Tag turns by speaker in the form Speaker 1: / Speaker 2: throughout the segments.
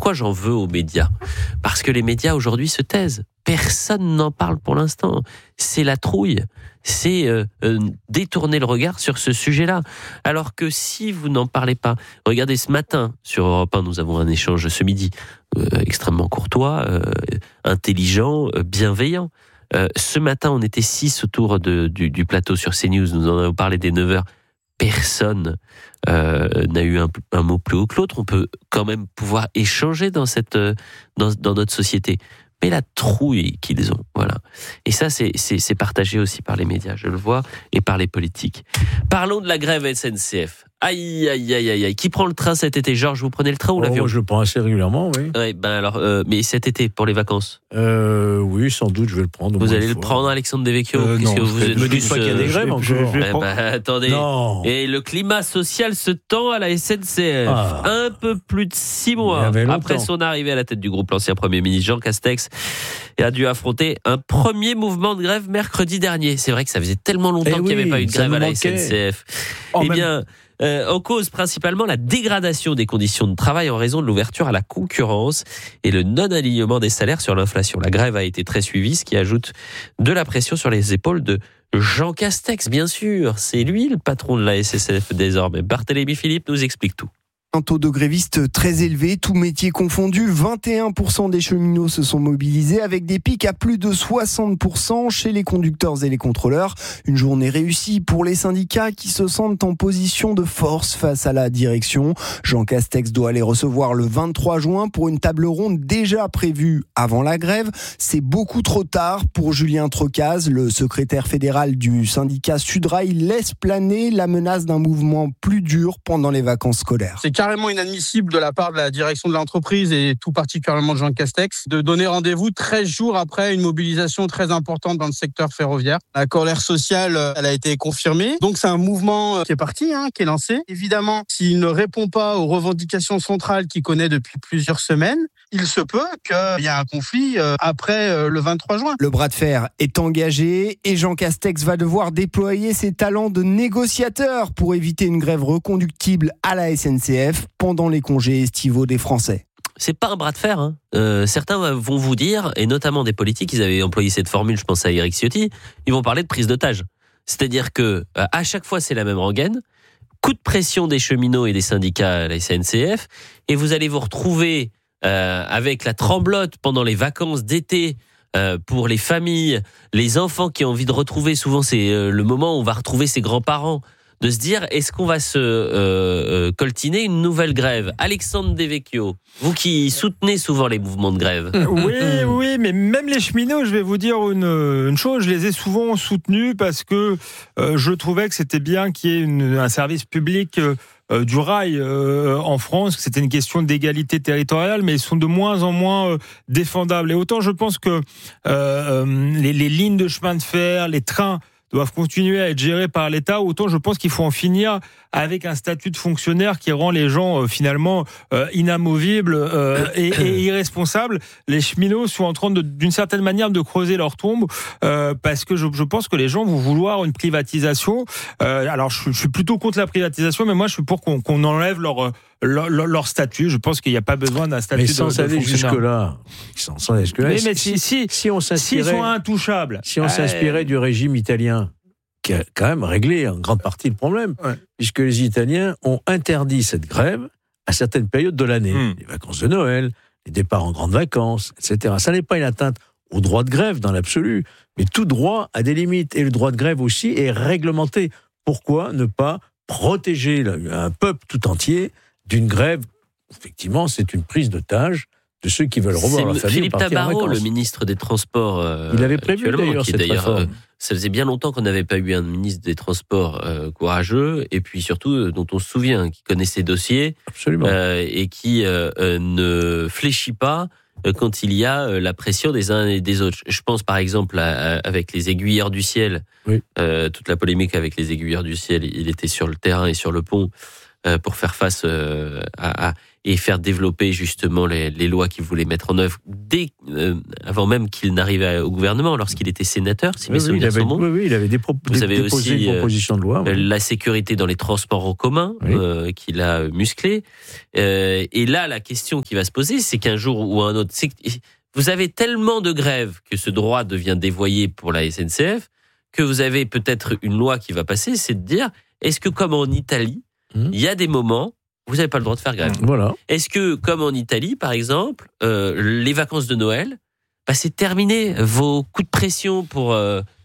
Speaker 1: Pourquoi j'en veux aux médias ? Parce que les médias aujourd'hui se taisent. Personne n'en parle pour l'instant. C'est la trouille. C'est détourner le regard sur ce sujet-là. Alors que si vous n'en parlez pas, regardez ce matin sur Europe 1, nous avons un échange ce midi extrêmement courtois, intelligent, bienveillant. Ce matin, on était 6 autour du plateau sur CNews. Nous en avons parlé dès 9h. Personne n'a eu un mot plus haut que l'autre. On peut quand même pouvoir échanger dans notre société. Mais la trouille qu'ils ont, voilà. Et ça, c'est partagé aussi par les médias, je le vois, et par les politiques. Parlons de la grève SNCF. Aïe, aïe, aïe, aïe, aïe. Qui prend le train cet été ? Georges, vous prenez le train ou l'avion ?
Speaker 2: Moi, je le prends assez régulièrement, oui.
Speaker 1: Ouais, mais cet été, pour les vacances ?
Speaker 2: Oui, sans doute, je vais le prendre.
Speaker 1: Vous allez le prendre, Alexandre Devecchio ?
Speaker 2: Non,
Speaker 1: vous êtes
Speaker 2: me dites pas qu'il y a des grèves encore.
Speaker 1: Attendez.
Speaker 2: Non.
Speaker 1: Et le climat social se tend à la SNCF. Un peu plus de 6 mois après son arrivée à la tête du groupe, l'ancien Premier ministre Jean Castex a dû affronter un premier mouvement de grève mercredi dernier. C'est vrai que ça faisait tellement longtemps qu'il n'y avait pas eu de grève à la SNCF. En cause principalement la dégradation des conditions de travail en raison de l'ouverture à la concurrence et le non-alignement des salaires sur l'inflation. La grève a été très suivie, ce qui ajoute de la pression sur les épaules de Jean Castex, bien sûr. C'est lui le patron de la SNCF désormais. Barthélémy Philippe nous explique tout.
Speaker 3: Un taux de grévistes très élevé, tout métier confondu. 21% des cheminots se sont mobilisés avec des pics à plus de 60% chez les conducteurs et les contrôleurs. Une journée réussie pour les syndicats qui se sentent en position de force face à la direction. Jean Castex doit les recevoir le 23 juin pour une table ronde déjà prévue avant la grève. C'est beaucoup trop tard pour Julien Trocaz, le secrétaire fédéral du syndicat Sudrail, laisse planer la menace d'un mouvement plus dur pendant les vacances scolaires.
Speaker 4: C'est carrément inadmissible de la part de la direction de l'entreprise et tout particulièrement de Jean Castex de donner rendez-vous 13 jours après une mobilisation très importante dans le secteur ferroviaire. La colère sociale, elle a été confirmée. Donc c'est un mouvement qui est parti, qui est lancé. Évidemment, s'il ne répond pas aux revendications centrales qu'il connaît depuis plusieurs semaines, il se peut qu'il y ait un conflit après le 23 juin.
Speaker 3: Le bras de fer est engagé et Jean Castex va devoir déployer ses talents de négociateur pour éviter une grève reconductible à la SNCF pendant les congés estivaux des Français.
Speaker 1: C'est pas un bras de fer. Certains vont vous dire, et notamment des politiques, ils avaient employé cette formule, je pense à Éric Ciotti, ils vont parler de prise d'otage. C'est-à-dire que à chaque fois, c'est la même rengaine. Coup de pression des cheminots et des syndicats à la SNCF, et vous allez vous retrouver avec la tremblote pendant les vacances d'été pour les familles, les enfants qui ont envie de retrouver, souvent c'est le moment où on va retrouver ses grands-parents, de se dire, est-ce qu'on va se coltiner une nouvelle grève ? Alexandre Devecchio, vous qui soutenez souvent les mouvements de grève.
Speaker 5: Oui, mais même les cheminots, je vais vous dire une chose, je les ai souvent soutenus parce que je trouvais que c'était bien qu'il y ait un service public du rail en France, que c'était une question d'égalité territoriale, mais ils sont de moins en moins défendables. Et autant je pense que les lignes de chemin de fer, les trains doivent continuer à être gérés par l'État, autant je pense qu'il faut en finir avec un statut de fonctionnaire qui rend les gens finalement inamovibles et irresponsables. Les cheminots sont en train d'une certaine manière de creuser leur tombe parce que je pense que les gens vont vouloir une privatisation. Alors je suis plutôt contre la privatisation, mais moi je suis pour qu'on enlève leur statut. Je pense qu'il n'y a pas besoin d'un statut de fonctionnaire.
Speaker 2: Mais sans aller jusque-là.
Speaker 5: Mais si on s'inspirait, s'ils sont intouchables.
Speaker 2: Si on s'inspirait du régime italien, qui a quand même réglé en grande partie le problème, puisque les Italiens ont interdit cette grève à certaines périodes de l'année. Les vacances de Noël, les départs en grandes vacances, etc. Ça n'est pas une atteinte au droit de grève dans l'absolu, mais tout droit a des limites. Et le droit de grève aussi est réglementé. Pourquoi ne pas protéger un peuple tout entier d'une grève ? Effectivement, c'est une prise d'otage de ceux qui veulent revoir leur famille.
Speaker 1: Philippe Tabarot, le ministre des Transports,
Speaker 2: il avait prévu d'ailleurs cette réforme.
Speaker 1: Ça faisait bien longtemps qu'on n'avait pas eu un ministre des Transports courageux, et puis surtout dont on se souvient, qui connaît ses dossiers, et qui ne fléchit pas quand il y a la pression des uns et des autres. Je pense par exemple avec les aiguilleurs du ciel, toute la polémique avec les aiguilleurs du ciel, il était sur le terrain et sur le pont. pour faire face et faire développer justement les lois qu'il voulait mettre en œuvre avant même qu'il n'arrive au gouvernement, lorsqu'il était sénateur, si mes souvenirs sont bons.
Speaker 2: Oui, il avait déposé une proposition de loi.
Speaker 1: La sécurité dans les transports en commun, qu'il a musclé. Et là, la question qui va se poser, c'est qu'un jour ou un autre, vous avez tellement de grèves que ce droit devient dévoyé pour la SNCF, que vous avez peut-être une loi qui va passer, c'est de dire, est-ce que comme en Italie, il y a des moments vous n'avez pas le droit de faire grève.
Speaker 2: Voilà.
Speaker 1: Est-ce que, comme en Italie, par exemple, les vacances de Noël, c'est terminé. Vos coups de pression pour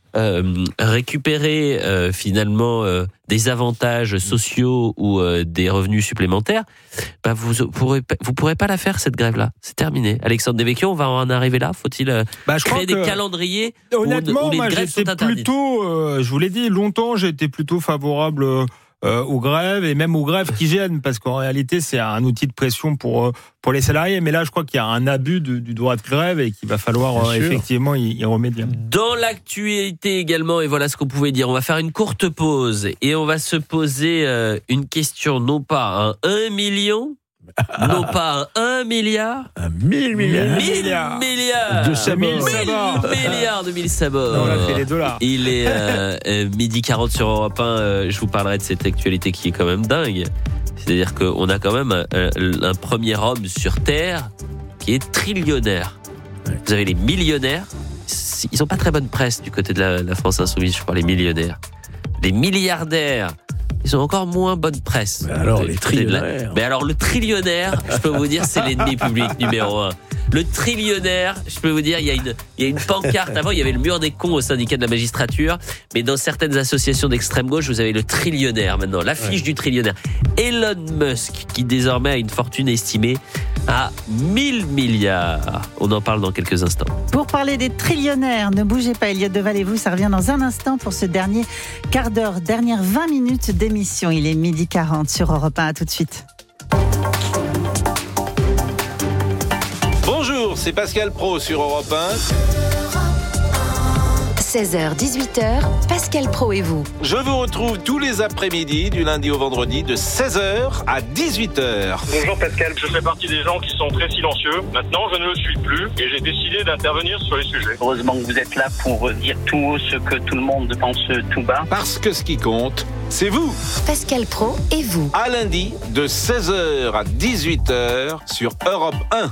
Speaker 1: récupérer finalement des avantages sociaux ou des revenus supplémentaires, vous pourrez pas la faire, cette grève-là. C'est terminé. Alexandre Devecchio, on va en arriver là. Faut-il créer des calendriers
Speaker 5: honnêtement,
Speaker 1: où les grèves sont interdites?
Speaker 5: Je vous l'ai dit, longtemps, j'ai été plutôt favorable aux grèves et même aux grèves qui gênent, parce qu'en réalité c'est un outil de pression pour les salariés, mais là je crois qu'il y a un abus du droit de grève et qu'il va falloir effectivement y remédier.
Speaker 1: Dans l'actualité également, et voilà ce qu'on pouvait dire, on va faire une courte pause et on va se poser une question, non pas à 1 million, non pas à 1 milliard,
Speaker 2: à 1000 milliards.
Speaker 1: 1000 milliards
Speaker 2: de sabords.
Speaker 1: 1000 milliards de 1000 sabords.
Speaker 5: Non, on a fait les dollars.
Speaker 1: Il est 12h40 sur Europe 1. Je vous parlerai de cette actualité qui est quand même dingue. C'est-à-dire qu'on a quand même un premier homme sur Terre qui est trillionnaire. Vous avez les millionnaires. Ils n'ont pas très bonne presse du côté de la France Insoumise, je crois, les millionnaires. Les milliardaires, ils ont encore moins bonne presse.
Speaker 2: Mais alors, les trillionnaires.
Speaker 1: Mais alors, le trillionnaire, je peux vous dire, c'est l'ennemi public numéro 1. Le trillionnaire, je peux vous dire, il y a une pancarte. Avant, il y avait le mur des cons au syndicat de la magistrature. Mais dans certaines associations d'extrême gauche, vous avez le trillionnaire maintenant. L'affiche du trillionnaire. Elon Musk, qui désormais a une fortune estimée à 1000 milliards. On en parle dans quelques instants.
Speaker 6: Pour parler des trillionnaires, ne bougez pas, Elliot Deval et vous, ça revient dans un instant pour ce dernier quart d'heure, dernière 20 minutes d'émission. Il est 12h40 sur Europe 1, à tout de suite.
Speaker 7: Bonjour, c'est Pascal Praud sur Europe 1.
Speaker 8: 16h, 18h, Pascal Praud et vous.
Speaker 7: Je vous retrouve tous les après-midi, du lundi au vendredi, de 16h à 18h.
Speaker 9: Bonjour Pascal, je fais partie des gens qui sont très silencieux. Maintenant, je ne le suis plus et j'ai décidé d'intervenir sur les sujets.
Speaker 10: Heureusement que vous êtes là pour dire tout haut ce que tout le monde pense tout bas.
Speaker 7: Parce que ce qui compte, c'est vous.
Speaker 8: Pascal Praud et vous.
Speaker 7: À lundi, de 16h à 18h sur Europe 1.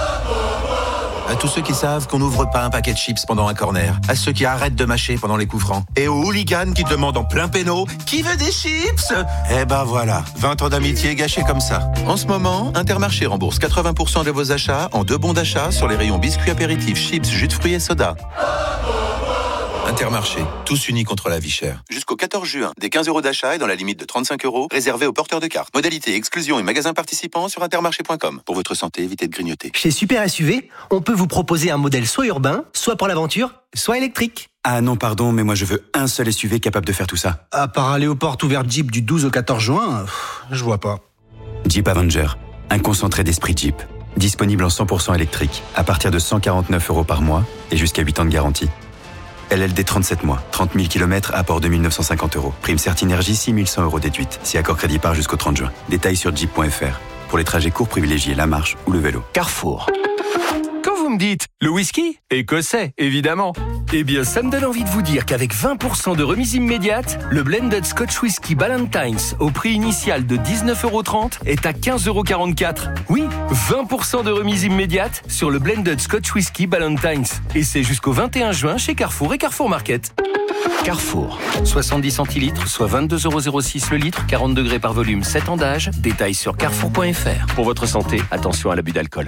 Speaker 11: À tous ceux qui savent qu'on n'ouvre pas un paquet de chips pendant un corner, à ceux qui arrêtent de mâcher pendant les coups francs, et aux hooligans qui demandent en plein péno « Qui veut des chips ?» Eh ben voilà, 20 ans d'amitié gâchés comme ça. En ce moment, Intermarché rembourse 80% de vos achats en 2 bons d'achat sur les rayons biscuits apéritifs, chips, jus de fruits et soda. Intermarché, tous unis contre la vie chère. Jusqu'au 14 juin, des 15 € d'achat et dans la limite de 35 €, réservés aux porteurs de cartes. Modalité, exclusion et magasins participants sur intermarché.com. Pour votre santé, évitez de grignoter.
Speaker 12: Chez Super SUV, on peut vous proposer un modèle soit urbain, soit pour l'aventure, soit électrique.
Speaker 11: Ah non, pardon, mais moi je veux un seul SUV capable de faire tout ça.
Speaker 12: À part aller aux portes ouvertes Jeep du 12 au 14 juin, je vois pas.
Speaker 11: Jeep Avenger, un concentré d'esprit Jeep. Disponible en 100% électrique, à partir de 149 € par mois et jusqu'à 8 ans de garantie. LLD 37 mois, 30 000 km, apport 2 950 €. Prime Certinergie, 6 100 € déduite. Si accord crédit part jusqu'au 30 juin. Détails sur jeep.fr. Pour les trajets courts, privilégiez la marche ou le vélo.
Speaker 12: Carrefour. Quand vous me dites le whisky, écossais, évidemment. Eh bien, ça me donne envie de vous dire qu'avec 20% de remise immédiate, le blended Scotch Whisky Ballantines, au prix initial de 19,30 € est à 15,44 €. Oui, 20% de remise immédiate sur le blended Scotch Whisky Ballantines. Et c'est jusqu'au 21 juin chez Carrefour et Carrefour Market. Carrefour, 70 centilitres, soit 22,06 € le litre, 40 degrés par volume, 7 ans d'âge. Détails sur carrefour.fr. Pour votre santé, attention à l'abus d'alcool.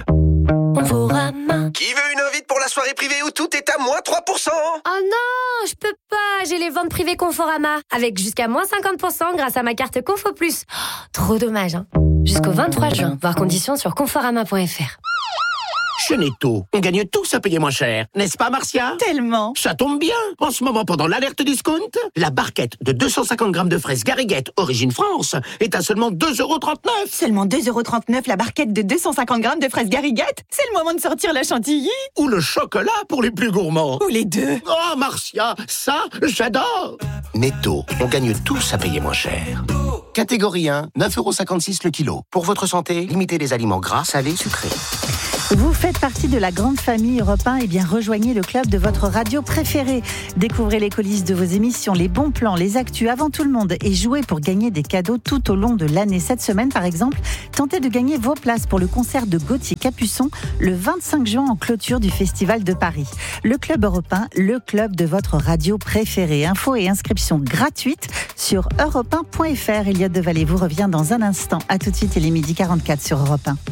Speaker 12: Qui veut une invite pour la soirée privée où tout est à moins 3%?
Speaker 13: Oh non, je peux pas, j'ai les ventes privées Conforama, avec jusqu'à moins 50% grâce à ma carte Confo Plus. Oh, trop dommage, hein. Jusqu'au 23 juin, voir conditions sur conforama.fr.
Speaker 14: Chez Netto, on gagne tous à payer moins cher, n'est-ce pas Marcia?
Speaker 6: Tellement.
Speaker 14: Ça tombe bien. En ce moment, pendant l'alerte discount, la barquette de 250 grammes de fraises Garriguette, origine France, est à seulement 2,39 €.
Speaker 6: Seulement 2,39 € la barquette de 250 grammes de fraises Garriguette? C'est le moment de sortir la chantilly.
Speaker 14: Ou le chocolat pour les plus gourmands.
Speaker 6: Ou les deux.
Speaker 14: Oh Marcia, ça, j'adore. Netto, on gagne tous à payer moins cher. Catégorie 1, 9,56€ le kilo. Pour votre santé, limitez les aliments gras, salés, sucrés.
Speaker 6: Vous faites partie de la grande famille Europe 1, et bien rejoignez le club de votre radio préférée. Découvrez les coulisses de vos émissions, les bons plans, les actus avant tout le monde et jouez pour gagner des cadeaux tout au long de l'année. Cette semaine, par exemple, tentez de gagner vos places pour le concert de Gauthier Capuçon le 25 juin en clôture du Festival de Paris. Le club Europe 1, le club de votre radio préférée. Infos et inscriptions gratuites sur europe1.fr. Elliot Devalet vous revient dans un instant. À tout de suite, il est 12h44 sur Europe 1.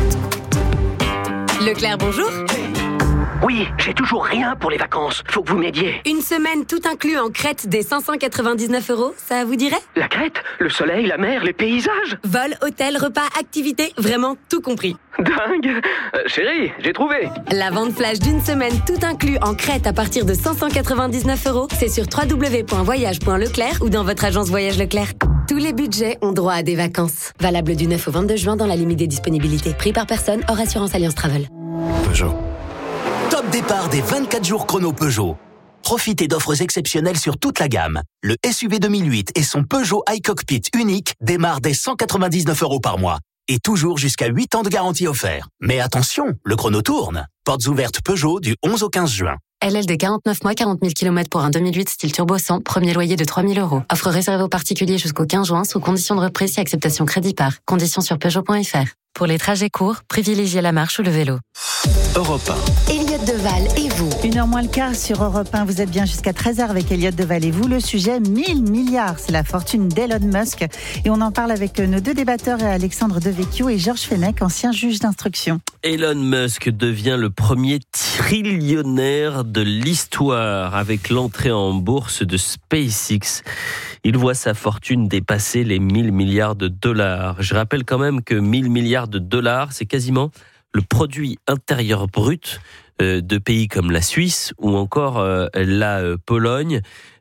Speaker 8: Leclerc, bonjour.
Speaker 15: Oui, j'ai toujours rien pour les vacances. Faut que vous m'aidiez.
Speaker 13: Une semaine tout inclus en Crète des 599€, ça vous dirait ?
Speaker 15: La Crète, le soleil, la mer, les paysages.
Speaker 13: Vol, hôtel, repas, activités, vraiment tout compris.
Speaker 15: Dingue. Chérie, j'ai trouvé.
Speaker 13: La vente flash d'une semaine tout inclus en Crète à partir de 599€, c'est sur www.voyage.leclerc ou dans votre agence Voyage Leclerc. Tous les budgets ont droit à des vacances. Valable du 9 au 22 juin dans la limite des disponibilités. Prix par personne, hors assurance Alliance Travel.
Speaker 16: Peugeot. Top départ des 24 jours chrono Peugeot. Profitez d'offres exceptionnelles sur toute la gamme. Le SUV 2008 et son Peugeot iCockpit unique démarrent dès 199€ par mois. Et toujours jusqu'à 8 ans de garantie offert. Mais attention, le chrono tourne. Portes ouvertes Peugeot du 11 au 15 juin.
Speaker 17: LLD 49 mois, 40 000 km pour un 2008 style turbo 100, premier loyer de 3 000 €. Offre réservée aux particuliers jusqu'au 15 juin sous condition de reprise et acceptation crédit par. Conditions sur Peugeot.fr. Pour les trajets courts, privilégiez la marche ou le vélo.
Speaker 8: Europe 1. Elliot Deval et vous.
Speaker 6: 1h moins le quart sur Europe 1. Vous êtes bien jusqu'à 13h avec Elliot Deval et vous. Le sujet 1000 milliards. C'est la fortune d'Elon Musk. Et on en parle avec nos deux débatteurs, Alexandre Devecchio et Georges Fenech, ancien juge d'instruction.
Speaker 1: Elon Musk devient le premier trillionnaire de l'histoire avec l'entrée en bourse de SpaceX. Il voit sa fortune dépasser les 1000 milliards de dollars. Je rappelle quand même que 1000 milliards de dollars, c'est quasiment le produit intérieur brut de pays comme la Suisse ou encore la Pologne.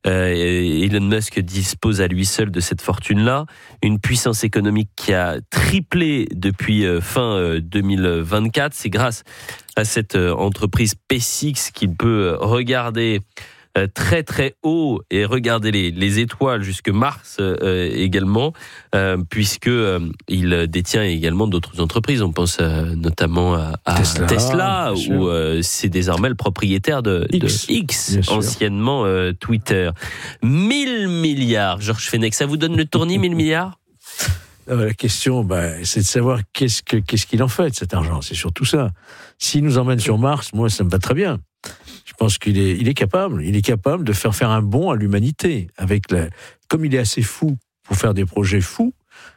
Speaker 1: Elon Musk dispose à lui seul de cette fortune-là, une puissance économique qui a triplé depuis fin 2024. C'est grâce à cette entreprise SpaceX qu'il peut regarder très très haut et regarder les étoiles jusque Mars également, puisque il détient également d'autres entreprises. On pense notamment à Tesla où c'est désormais le propriétaire de X anciennement Twitter. 1000 milliards, Georges Fenech, ça vous donne le tournis, 1000 milliards ?
Speaker 2: La question, c'est de savoir qu'est-ce qu'il en fait de cet argent. C'est surtout ça. S'il nous emmène sur Mars, moi, ça me va très bien. Je pense qu'il est capable. Il est capable de faire un bond à l'humanité. Comme il est assez fou pour faire des projets fous,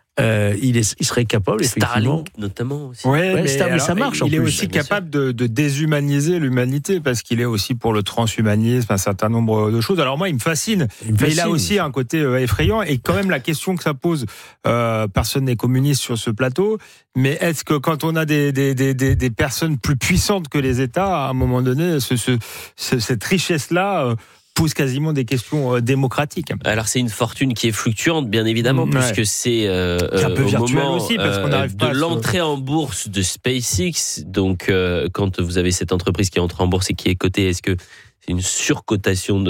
Speaker 2: il serait capable, effectivement.
Speaker 1: Starlink, notamment aussi.
Speaker 5: Mais
Speaker 2: ça marche.
Speaker 5: Il est aussi capable de déshumaniser l'humanité parce qu'il est aussi pour le transhumanisme, un certain nombre de choses. Alors moi, il me fascine. Mais il a aussi un côté effrayant. Et quand même, la question que ça pose, personne n'est communiste sur ce plateau. Mais est-ce que quand on a des personnes plus puissantes que les États, à un moment donné, cette richesse-là pose quasiment des questions démocratiques.
Speaker 1: Alors c'est une fortune qui est fluctuante, bien évidemment, puisque c'est
Speaker 5: un peu
Speaker 1: au moment
Speaker 5: aussi, parce qu'on n'arrive pas
Speaker 1: de l'entrée en bourse de SpaceX. Donc quand vous avez cette entreprise qui entre en bourse et qui est cotée, est-ce que c'est une surcotation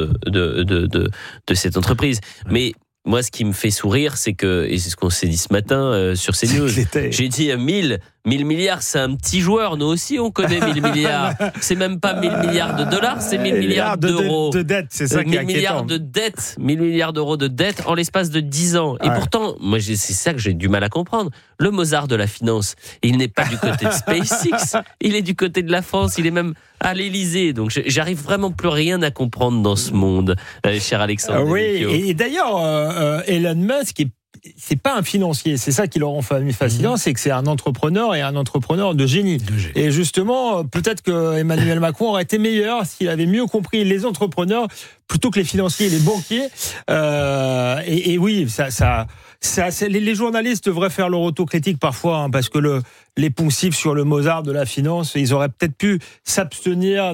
Speaker 1: de cette entreprise ? Mais moi, ce qui me fait sourire, c'est que, et c'est ce qu'on s'est dit ce matin sur CNews, j'ai dit 1000 milliards, c'est un petit joueur. Nous aussi, on connaît 1000 milliards. C'est même pas 1000 milliards de dollars, c'est 1000 milliards d'euros.
Speaker 5: De dettes, c'est ça qui est
Speaker 1: 1000 milliards de dettes, 1000 milliards d'euros de dettes en l'espace de 10 ans. Et pourtant, moi, c'est ça que j'ai du mal à comprendre. Le Mozart de la finance, il n'est pas du côté de SpaceX, il est du côté de la France, il est même à l'Élysée. Donc, j'arrive vraiment plus rien à comprendre dans ce monde, cher Alexandre.
Speaker 5: Oui, et d'ailleurs, Elon Musk c'est pas un financier, c'est ça qui le rend fascinant, c'est que c'est un entrepreneur et un entrepreneur de génie. Et justement, peut-être que Emmanuel Macron aurait été meilleur s'il avait mieux compris les entrepreneurs plutôt que les financiers et les banquiers. Et oui, les journalistes devraient faire leur autocritique parfois, parce que les poncifs sur le Mozart de la finance. Ils auraient peut-être pu s'abstenir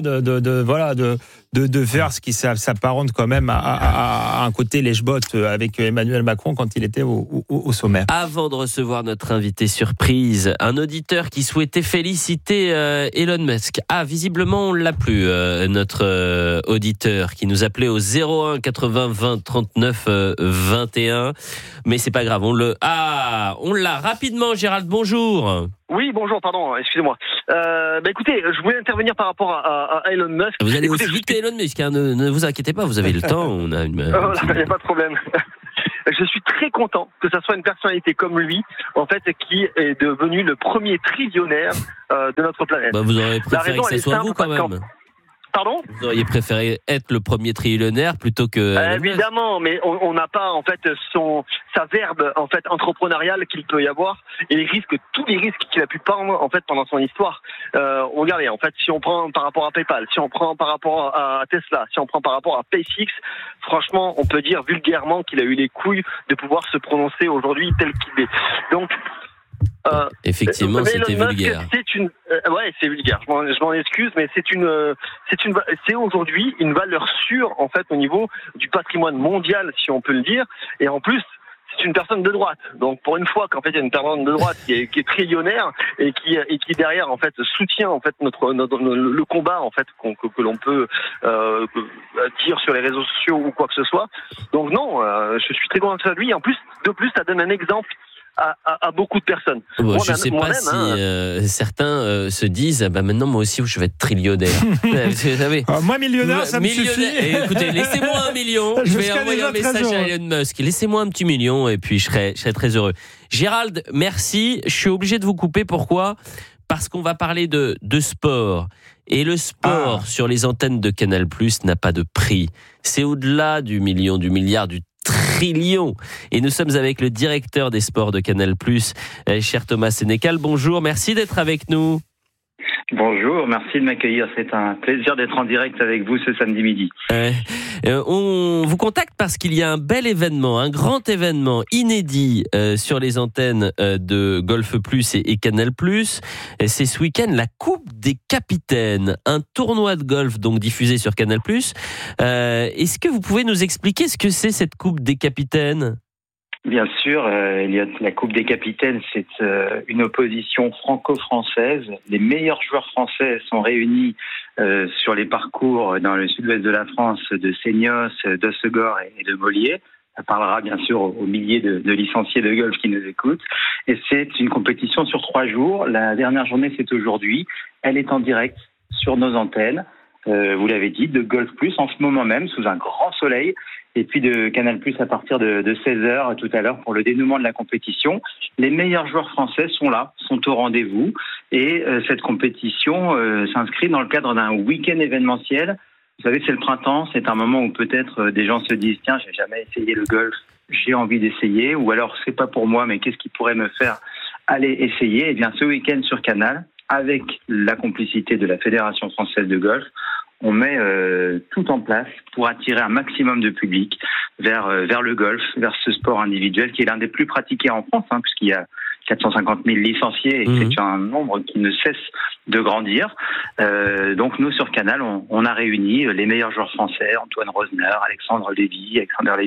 Speaker 5: de faire ce qui s'apparente quand même à un côté lèche-botte avec Emmanuel Macron quand il était au sommet.
Speaker 1: Avant de recevoir notre invité surprise, un auditeur qui souhaitait féliciter Elon Musk. Ah, visiblement on l'a plus, notre auditeur qui nous appelait au 01 80 20 39 21. Mais c'est pas grave, on l'a rapidement. Gérald, bonjour.
Speaker 15: Oui, bonjour, pardon, excusez-moi. Écoutez, je voulais intervenir par rapport à Elon Musk.
Speaker 1: Vous allez aussi vite Elon Musk, hein, ne vous inquiétez pas, vous avez le temps.
Speaker 15: Il n'y a pas de problème. Je suis très content que ça soit une personnalité comme lui, en fait, qui est devenu le premier trillionnaire de notre planète.
Speaker 1: Vous auriez préféré que ça soit vous quand même.
Speaker 15: Pardon ?
Speaker 1: Vous auriez préféré être le premier trillionnaire plutôt que...
Speaker 15: évidemment, mais on n'a pas en fait sa verbe en fait entrepreneuriale qu'il peut y avoir et tous les risques qu'il a pu prendre en fait pendant son histoire. Regardez, en fait, si on prend par rapport à PayPal, si on prend par rapport à Tesla, si on prend par rapport à SpaceX, franchement, on peut dire vulgairement qu'il a eu les couilles de pouvoir se prononcer aujourd'hui tel qu'il est. Donc
Speaker 1: effectivement, c'était vulgaire.
Speaker 15: C'est vulgaire. Je m'en excuse, mais c'est aujourd'hui une valeur sûre en fait au niveau du patrimoine mondial, si on peut le dire. Et en plus, c'est une personne de droite. Donc pour une fois qu'en fait il y a une personne de droite qui est trillionnaire et qui derrière en fait soutient en fait le combat en fait que l'on peut dire sur les réseaux sociaux ou quoi que ce soit. Donc non, je suis très content de lui. En plus, ça donne un exemple à beaucoup de personnes.
Speaker 1: Je sais pas si certains se disent maintenant moi aussi je vais être trillionnaire.
Speaker 5: Moi millionnaire ça me suffit.
Speaker 1: Écoutez, laissez-moi 1 million, je vais envoyer un message à Elon Musk. Laissez-moi un petit million et puis je serai très heureux. Gérald, merci. Je suis obligé de vous couper. Pourquoi ? Parce qu'on va parler de sport. Et le sport sur les antennes de Canal+ n'a pas de prix. C'est au-delà du million, du milliard, du trillion. Et nous sommes avec le directeur des sports de Canal+, cher Thomas Sénécal. Bonjour, merci d'être avec nous.
Speaker 18: Bonjour, merci de m'accueillir. C'est un plaisir d'être en direct avec vous ce samedi midi.
Speaker 1: On vous contacte parce qu'il y a un bel événement, un grand événement inédit sur les antennes de Golf Plus et Canal+. C'est ce week-end la Coupe des Capitaines, un tournoi de golf donc diffusé sur Canal+. Est-ce que vous pouvez nous expliquer ce que c'est cette Coupe des Capitaines ?
Speaker 18: Bien sûr, Elliot, la Coupe des Capitaines, c'est une opposition franco-française. Les meilleurs joueurs français sont réunis sur les parcours dans le sud-ouest de la France de Seignos, d'Ossegor et de Mollier. Ça parlera bien sûr aux milliers de licenciés de golf qui nous écoutent. Et c'est une compétition sur 3 jours. La dernière journée, c'est aujourd'hui. Elle est en direct sur nos antennes. Vous l'avez dit, de Golf Plus en ce moment même, sous un grand soleil, et puis de Canal Plus à partir de 16h tout à l'heure pour le dénouement de la compétition. Les meilleurs joueurs français sont là, sont au rendez-vous, et cette compétition s'inscrit dans le cadre d'un week-end événementiel. Vous savez, c'est le printemps, c'est un moment où peut-être des gens se disent « Tiens, j'ai jamais essayé le golf, j'ai envie d'essayer », ou alors « C'est pas pour moi, mais qu'est-ce qui pourrait me faire aller essayer ?» Eh bien, ce week-end sur Canal, avec la complicité de la Fédération française de golf, on met tout en place pour attirer un maximum de public vers le golf, vers ce sport individuel qui est l'un des plus pratiqués en France, puisqu'il y a 450 000 licenciés et c'est un nombre qui ne cesse de grandir. Donc nous, sur Canal, on a réuni les meilleurs joueurs français, Antoine Rosner, Alexandre Lévy,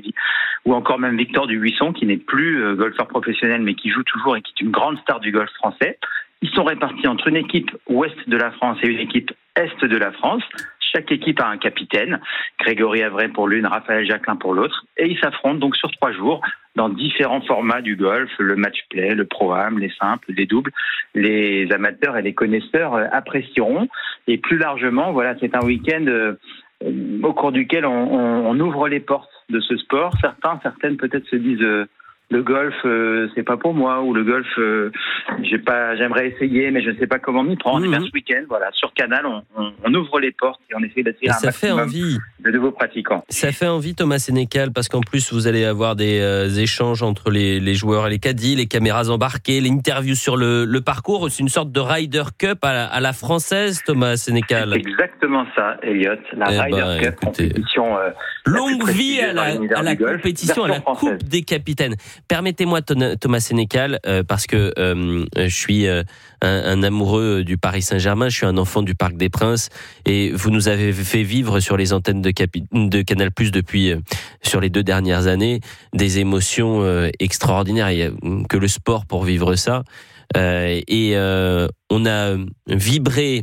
Speaker 18: ou encore même Victor Dubuisson, qui n'est plus golfeur professionnel, mais qui joue toujours et qui est une grande star du golf français. Ils sont répartis entre une équipe ouest de la France et une équipe est de la France. Chaque équipe a un capitaine, Grégory Avray pour l'une, Raphaël Jacquelin pour l'autre, et ils s'affrontent donc sur 3 jours dans différents formats du golf, le match-play, le pro-am, les simples, les doubles. Les amateurs et les connaisseurs apprécieront. Et plus largement, voilà, c'est un week-end au cours duquel on ouvre les portes de ce sport. Certaines peut-être se disent le golf, c'est pas pour moi, ou le golf, j'aimerais essayer, mais je ne sais pas comment m'y prendre. Et bien, ce week-end, voilà, sur Canal, on ouvre les portes et on essaie d'attirer un maximum de nouveaux pratiquants.
Speaker 1: Ça fait envie, Thomas Sénécal, parce qu'en plus, vous allez avoir des échanges entre les joueurs et les caddies, les caméras embarquées, l'interview sur le parcours. C'est une sorte de Ryder Cup à la française, Thomas Sénécal.
Speaker 18: C'est exactement ça, Elliot. La Ryder Cup, compétition
Speaker 1: longue vie à la compétition, à la Coupe des Capitaines. Permettez-moi, Thomas Sénécal, parce que je suis un amoureux du Paris Saint-Germain, je suis un enfant du Parc des Princes, et vous nous avez fait vivre sur les antennes de Canal+ depuis sur les 2 dernières années des émotions extraordinaires. Il y a que le sport pour vivre ça, et on a vibré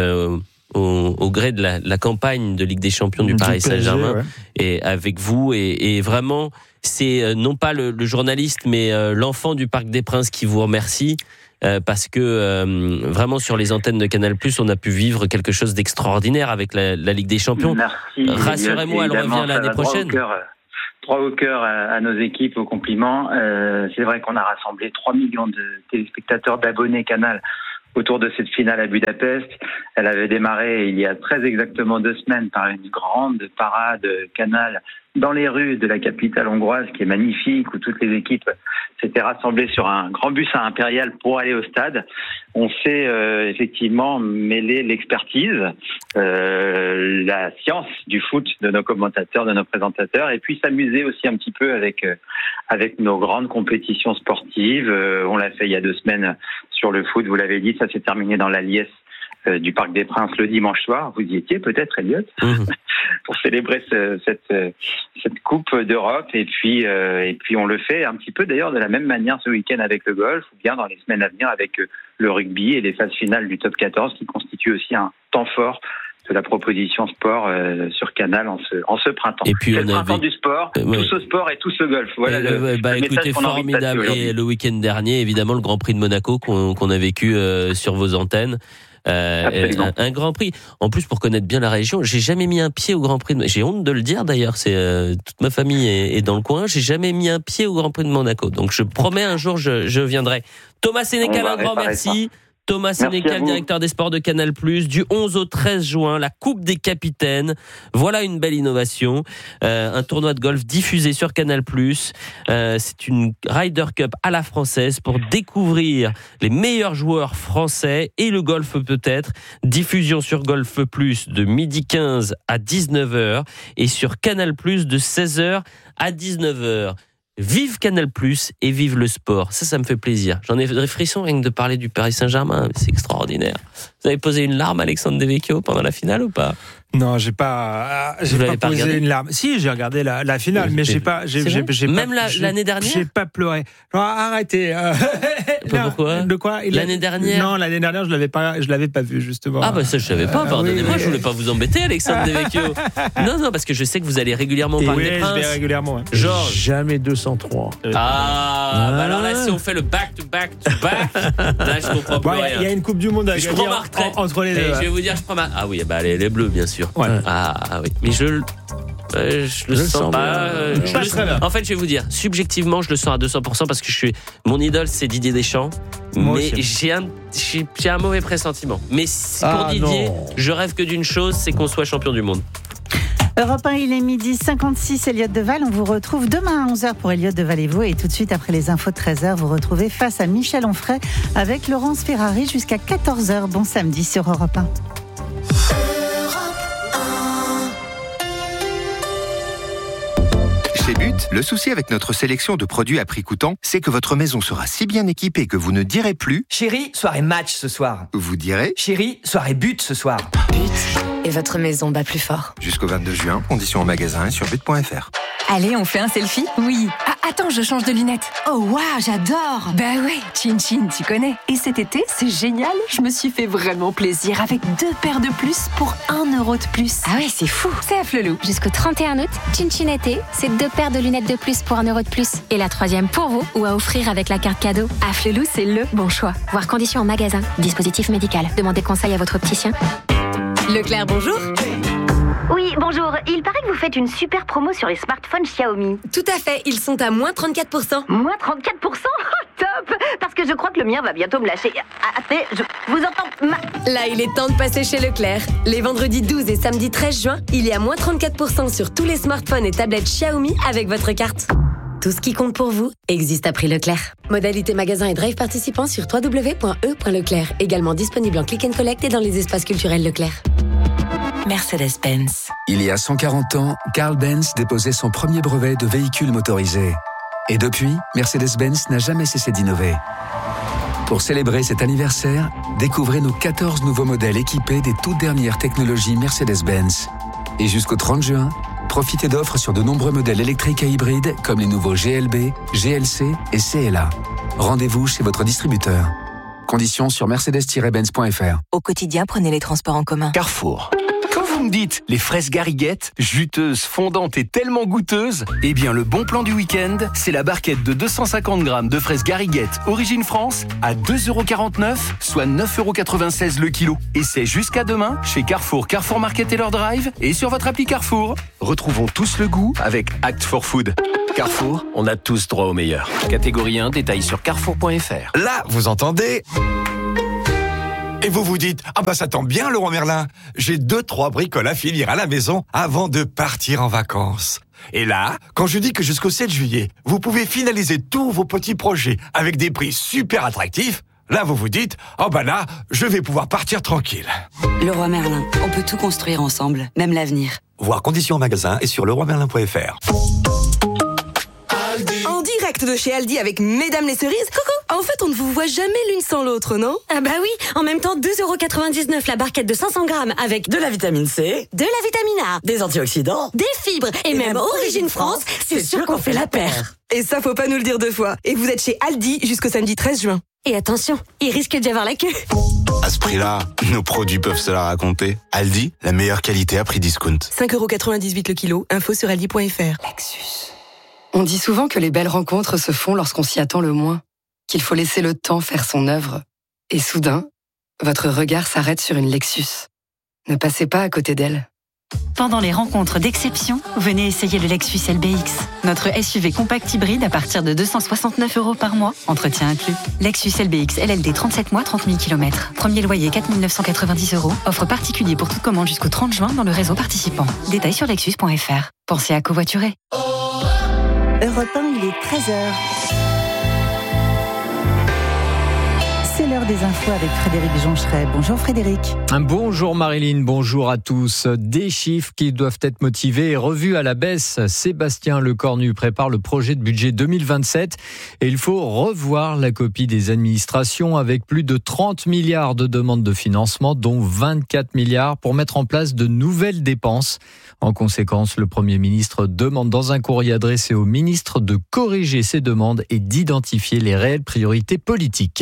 Speaker 1: au gré de la campagne de Ligue des Champions du Paris Saint-Germain, PSG, et avec vous, et vraiment c'est non pas le journaliste mais l'enfant du Parc des Princes qui vous remercie, parce que vraiment sur les antennes de Canal+, on a pu vivre quelque chose d'extraordinaire avec la Ligue des Champions.
Speaker 18: Merci.
Speaker 1: Rassurez-moi, elle revient l'année prochaine.
Speaker 18: Droit au cœur à nos équipes, aux compliments. C'est vrai qu'on a rassemblé 3 millions de téléspectateurs, d'abonnés Canal autour de cette finale à Budapest. Elle avait démarré il y a très exactement 2 semaines par une grande parade Canal dans les rues de la capitale hongroise, qui est magnifique, où toutes les équipes s'étaient rassemblées sur un grand bus à Impérial pour aller au stade. On sait effectivement mêler l'expertise, la science du foot de nos commentateurs, de nos présentateurs, et puis s'amuser aussi un petit peu avec nos grandes compétitions sportives. On l'a fait il y a 2 semaines sur le foot, vous l'avez dit, ça s'est terminé dans la liesse du Parc des Princes le dimanche soir. Vous y étiez peut-être, Elliot, pour célébrer cette Coupe d'Europe. Et puis on le fait un petit peu d'ailleurs de la même manière ce week-end avec le golf, ou bien dans les semaines à venir avec le rugby et les phases finales du top 14, qui constituent aussi un temps fort de la proposition sport sur Canal en ce printemps.
Speaker 1: Et puis
Speaker 18: c'est le printemps du sport, tout ce sport et tout ce golf. Voilà le
Speaker 1: écoutez,
Speaker 18: message qu'on a envie de passer
Speaker 1: formidable.
Speaker 18: aujourd'hui.
Speaker 1: Et le week-end dernier, évidemment, le Grand Prix de Monaco qu'on a vécu sur vos antennes. Un Grand Prix. En plus, pour connaître bien la région, j'ai jamais mis un pied au Grand Prix. J'ai honte de le dire d'ailleurs. C'est toute ma famille est dans le coin. J'ai jamais mis un pied au Grand Prix de Monaco. Donc, je promets un jour, je viendrai. Thomas Sénécal, un grand merci. Thomas Sénécal, directeur des sports de Canal+, du 11 au 13 juin, la Coupe des Capitaines. Voilà une belle innovation. Un tournoi de golf diffusé sur Canal+. C'est une Ryder Cup à la française pour découvrir les meilleurs joueurs français et le golf peut-être. Diffusion sur Golf Plus de 12h15 à 19h et sur Canal+, de 16h à 19h. Vive Canal+, et vive le sport. Ça me fait plaisir. J'en ai des frissons rien que de parler du Paris Saint-Germain. C'est extraordinaire. Vous avez posé une larme, Alexandre Devecchio, pendant la finale ou pas ?
Speaker 5: Non, j'ai pas posé une larme. Si, j'ai regardé la finale, mais j'ai pas.
Speaker 1: Même l'année dernière.
Speaker 5: J'ai pas pleuré. Non, arrêtez.
Speaker 1: Pourquoi ?
Speaker 5: De quoi ?
Speaker 1: L'année dernière.
Speaker 5: Non, l'année dernière, je l'avais pas vu justement.
Speaker 1: Ah bah ça, je savais pas. Pardonnez-moi,
Speaker 5: oui.
Speaker 1: Je voulais pas vous embêter, Alexandre Devecchio. Non, parce que je sais que vous allez régulièrement au Parc des Princes.
Speaker 5: Je vais régulièrement. Ouais.
Speaker 1: Georges.
Speaker 2: Jamais 203.
Speaker 1: Ah, bah alors là, si on fait le back to back, là, je comprends plus rien.
Speaker 5: Il y a une Coupe du Monde à gagner entre les deux.
Speaker 1: Je vais vous dire, je prends ma. Ah oui, bah les bleus, bien sûr.
Speaker 5: Ouais.
Speaker 1: Ah oui, mais je le sens pas. En fait, je vais vous dire, subjectivement, je le sens à 200% parce que mon idole, c'est Didier Deschamps. Mais j'ai un mauvais pressentiment. Mais pour Didier, je rêve que d'une chose, c'est qu'on soit champion du monde.
Speaker 6: Europe 1, il est 12h56, Elliot Deval. On vous retrouve demain à 11h pour Elliot Deval et vous. Et tout de suite, après les infos de 13h, vous retrouvez face à Michel Onfray avec Laurence Ferrari jusqu'à 14h. Bon samedi sur Europe 1.
Speaker 19: Chez But, le souci avec notre sélection de produits à prix coûtant, c'est que votre maison sera si bien équipée que vous ne direz plus «
Speaker 20: Chérie, soirée match ce soir ».
Speaker 19: Vous direz «
Speaker 20: Chérie, soirée but ce soir ».
Speaker 17: But. Et votre maison bat plus fort.
Speaker 19: Jusqu'au 22 juin, conditions en magasin et sur but.fr.
Speaker 17: Allez, on fait un selfie ? Oui.
Speaker 21: Ah, attends, je change de lunettes. Oh, waouh, j'adore.
Speaker 17: Bah ouais, Chin Chin, tu connais.
Speaker 21: Et cet été, c'est génial. Je me suis fait vraiment plaisir avec 2 paires de plus pour 1 euro de plus.
Speaker 17: Ah ouais, c'est fou.
Speaker 21: C'est à Flelou.
Speaker 22: Jusqu'au 31 août, Chin Chin été, c'est 2 paires de lunettes de plus pour 1 euro de plus. Et la 3e pour vous ou à offrir avec la carte cadeau.
Speaker 21: À Flelou, c'est le bon choix.
Speaker 22: Voir conditions en magasin. Dispositif médical. Demandez conseil à votre opticien.
Speaker 17: Leclerc, bonjour.
Speaker 23: Oui, bonjour. Il paraît que vous faites une super promo sur les smartphones Xiaomi.
Speaker 17: Tout à fait, ils sont à moins 34%.
Speaker 23: Moins 34%? Oh, top! Parce que je crois que le mien va bientôt me lâcher. Attendez, je vous entends.
Speaker 17: Là, il est temps de passer chez Leclerc. Les vendredis 12 et samedi 13 juin, il y a moins 34% sur tous les smartphones et tablettes Xiaomi avec votre carte. Tout ce qui compte pour vous existe à prix Leclerc. Modalité magasin et drive participants sur www.e.leclerc. Également disponible en click and collect et dans les espaces culturels Leclerc.
Speaker 24: Mercedes-Benz. Il y a 140 ans, Carl Benz déposait son premier brevet de véhicule motorisé. Et depuis, Mercedes-Benz n'a jamais cessé d'innover. Pour célébrer cet anniversaire, découvrez nos 14 nouveaux modèles équipés des toutes dernières technologies Mercedes-Benz. Et jusqu'au 30 juin, profitez d'offres sur de nombreux modèles électriques et hybrides comme les nouveaux GLB, GLC et CLA. Rendez-vous chez votre distributeur. Conditions sur mercedes-benz.fr.
Speaker 3: Au quotidien, prenez les transports en commun.
Speaker 12: Carrefour. Quand vous me dites les fraises gariguettes, juteuses, fondantes et tellement goûteuses, eh bien le bon plan du week-end, c'est la barquette de 250 grammes de fraises gariguettes Origine France à 2,49€, soit 9,96€ le kilo. Et c'est jusqu'à demain chez Carrefour, Carrefour Market et leur drive et sur votre appli Carrefour. Retrouvons tous le goût avec Act for Food. Carrefour, on a tous droit au meilleur. Catégorie 1, détail sur carrefour.fr.
Speaker 4: Là, vous entendez ? Et vous vous dites, ah bah ça tombe bien Leroy Merlin, j'ai 2-3 bricoles à finir à la maison avant de partir en vacances. Et là, quand je dis que jusqu'au 7 juillet, vous pouvez finaliser tous vos petits projets avec des prix super attractifs, là vous vous dites, oh bah là, je vais pouvoir partir tranquille.
Speaker 3: Leroy Merlin, on peut tout construire ensemble, même l'avenir.
Speaker 4: Voir conditions en magasin et sur leroymerlin.fr.
Speaker 9: En direct de chez Aldi avec Mesdames les cerises. Coucou. En fait, on ne vous voit jamais l'une sans l'autre, non?
Speaker 23: Ah bah oui, en même temps 2,99€ la barquette de 500 grammes avec
Speaker 9: de la vitamine C,
Speaker 23: de la vitamine A,
Speaker 9: des antioxydants,
Speaker 23: des fibres et même Origine France, c'est sûr qu'on fait la paire.
Speaker 9: Et ça, faut pas nous le dire deux fois. Et vous êtes chez Aldi jusqu'au samedi 13 juin.
Speaker 23: Et attention, il risque d'y avoir la queue.
Speaker 11: À ce prix-là, nos produits peuvent se la raconter. Aldi, la meilleure qualité à prix discount.
Speaker 9: 5,98€ le kilo, info sur aldi.fr.
Speaker 3: Lexus. On dit souvent que les belles rencontres se font lorsqu'on s'y attend le moins, qu'il faut laisser le temps faire son œuvre. Et soudain, votre regard s'arrête sur une Lexus. Ne passez pas à côté d'elle.
Speaker 10: Pendant les rencontres d'exception, venez essayer le Lexus LBX. Notre SUV compact hybride à partir de 269€ par mois, entretien inclus. Lexus LBX LLD 37 mois, 30 000 km. Premier loyer 4 990€. Offre particulier pour toute commande jusqu'au 30 juin dans le réseau participant. Détails sur lexus.fr. Pensez à covoiturer.
Speaker 6: Europe 1, il est 13h. C'est l'heure des infos avec Frédéric Joncheret. Bonjour Frédéric.
Speaker 25: Bonjour Marilyn, bonjour à tous. Des chiffres qui doivent être motivés et revus à la baisse. Sébastien Lecornu prépare le projet de budget 2027 et il faut revoir la copie des administrations avec plus de 30 milliards de demandes de financement, dont 24 milliards pour mettre en place de nouvelles dépenses. En conséquence, le Premier ministre demande dans un courrier adressé au ministre de corriger ces demandes et d'identifier les réelles priorités politiques.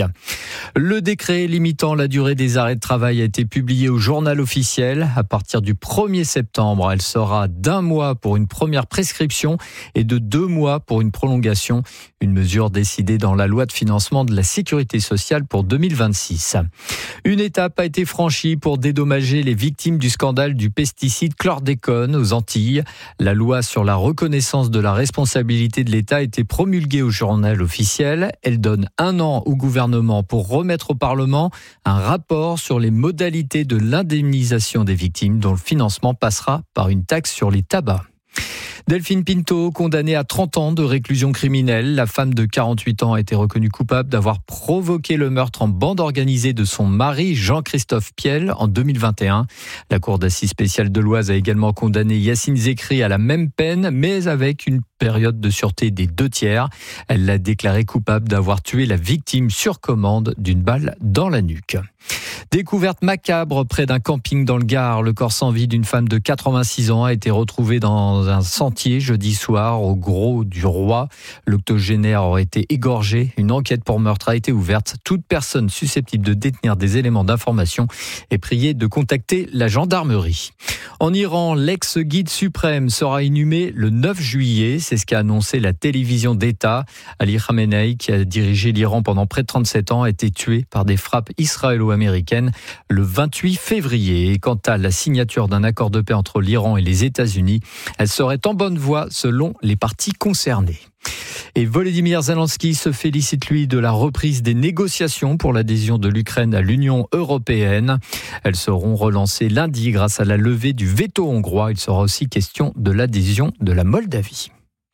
Speaker 25: Le décret limitant la durée des arrêts de travail a été publié au journal officiel. À partir du 1er septembre, elle sera d'1 mois pour une première prescription et de 2 mois pour une prolongation. Une mesure décidée dans la loi de financement de la sécurité sociale pour 2026. Une étape a été franchie pour dédommager les victimes du scandale du pesticide chlordécone aux Antilles. La loi sur la reconnaissance de la responsabilité de l'État a été promulguée au journal officiel. Elle donne 1 an au gouvernement pour remettre au Parlement un rapport sur les modalités de l'indemnisation des victimes dont le financement passera par une taxe sur les tabacs. Delphine Pinto, condamnée à 30 ans de réclusion criminelle. La femme de 48 ans a été reconnue coupable d'avoir provoqué le meurtre en bande organisée de son mari, Jean-Christophe Piel, en 2021. La Cour d'assises spéciale de l'Oise a également condamné Yacine Zekri à la même peine, mais avec une période de sûreté des 2/3. Elle l'a déclaré coupable d'avoir tué la victime sur commande d'une balle dans la nuque. Découverte macabre près d'un camping dans le Gard. Le corps sans vie d'une femme de 86 ans a été retrouvé dans un sentier jeudi soir au Gros du Roi. L'octogénaire aurait été égorgé. Une enquête pour meurtre a été ouverte. Toute personne susceptible de détenir des éléments d'information est priée de contacter la gendarmerie. En Iran, l'ex-guide suprême sera inhumé le 9 juillet. C'est ce qu'a annoncé la télévision d'État. Ali Khamenei, qui a dirigé l'Iran pendant près de 37 ans, a été tué par des frappes israélo-américaines le 28 février. Et quant à la signature d'un accord de paix entre l'Iran et les États-Unis, elle serait en bonne voie selon les parties concernées. Et Volodymyr Zelensky se félicite, lui, de la reprise des négociations pour l'adhésion de l'Ukraine à l'Union européenne. Elles seront relancées lundi grâce à la levée du veto hongrois. Il sera aussi question de l'adhésion de la Moldavie.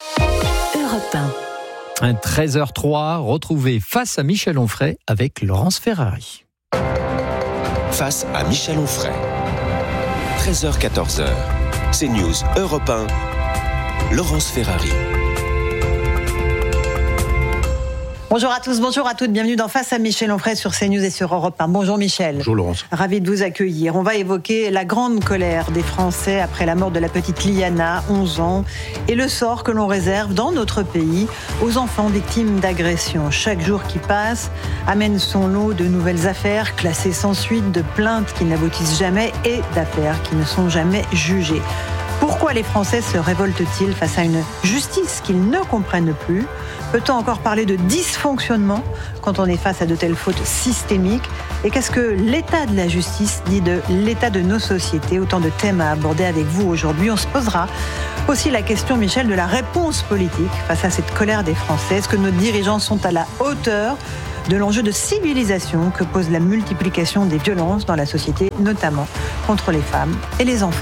Speaker 6: Europe
Speaker 25: 1. 13h03, retrouvez Face à Michel Onfray avec Laurence Ferrari.
Speaker 26: Face à Michel Onfray. 13h-14h. CNews Europe 1. Laurence Ferrari.
Speaker 6: Bonjour à tous, bonjour à toutes, bienvenue dans Face à Michel Onfray sur CNews et sur Europe 1. Bonjour Michel.
Speaker 2: Bonjour Laurence.
Speaker 6: Ravi de vous accueillir. On va évoquer la grande colère des Français après la mort de la petite Liana, 11 ans, et le sort que l'on réserve dans notre pays aux enfants victimes d'agressions. Chaque jour qui passe amène son lot de nouvelles affaires classées sans suite, de plaintes qui n'aboutissent jamais et d'affaires qui ne sont jamais jugées. Pourquoi les Français se révoltent-ils face à une justice qu'ils ne comprennent plus ? Peut-on encore parler de dysfonctionnement quand on est face à de telles fautes systémiques ? Et qu'est-ce que l'état de la justice dit de l'état de nos sociétés ? Autant de thèmes à aborder avec vous aujourd'hui. On se posera aussi la question, Michel, de la réponse politique face à cette colère des Français. Est-ce que nos dirigeants sont à la hauteur de l'enjeu de civilisation que pose la multiplication des violences dans la société, notamment contre les femmes et les enfants ?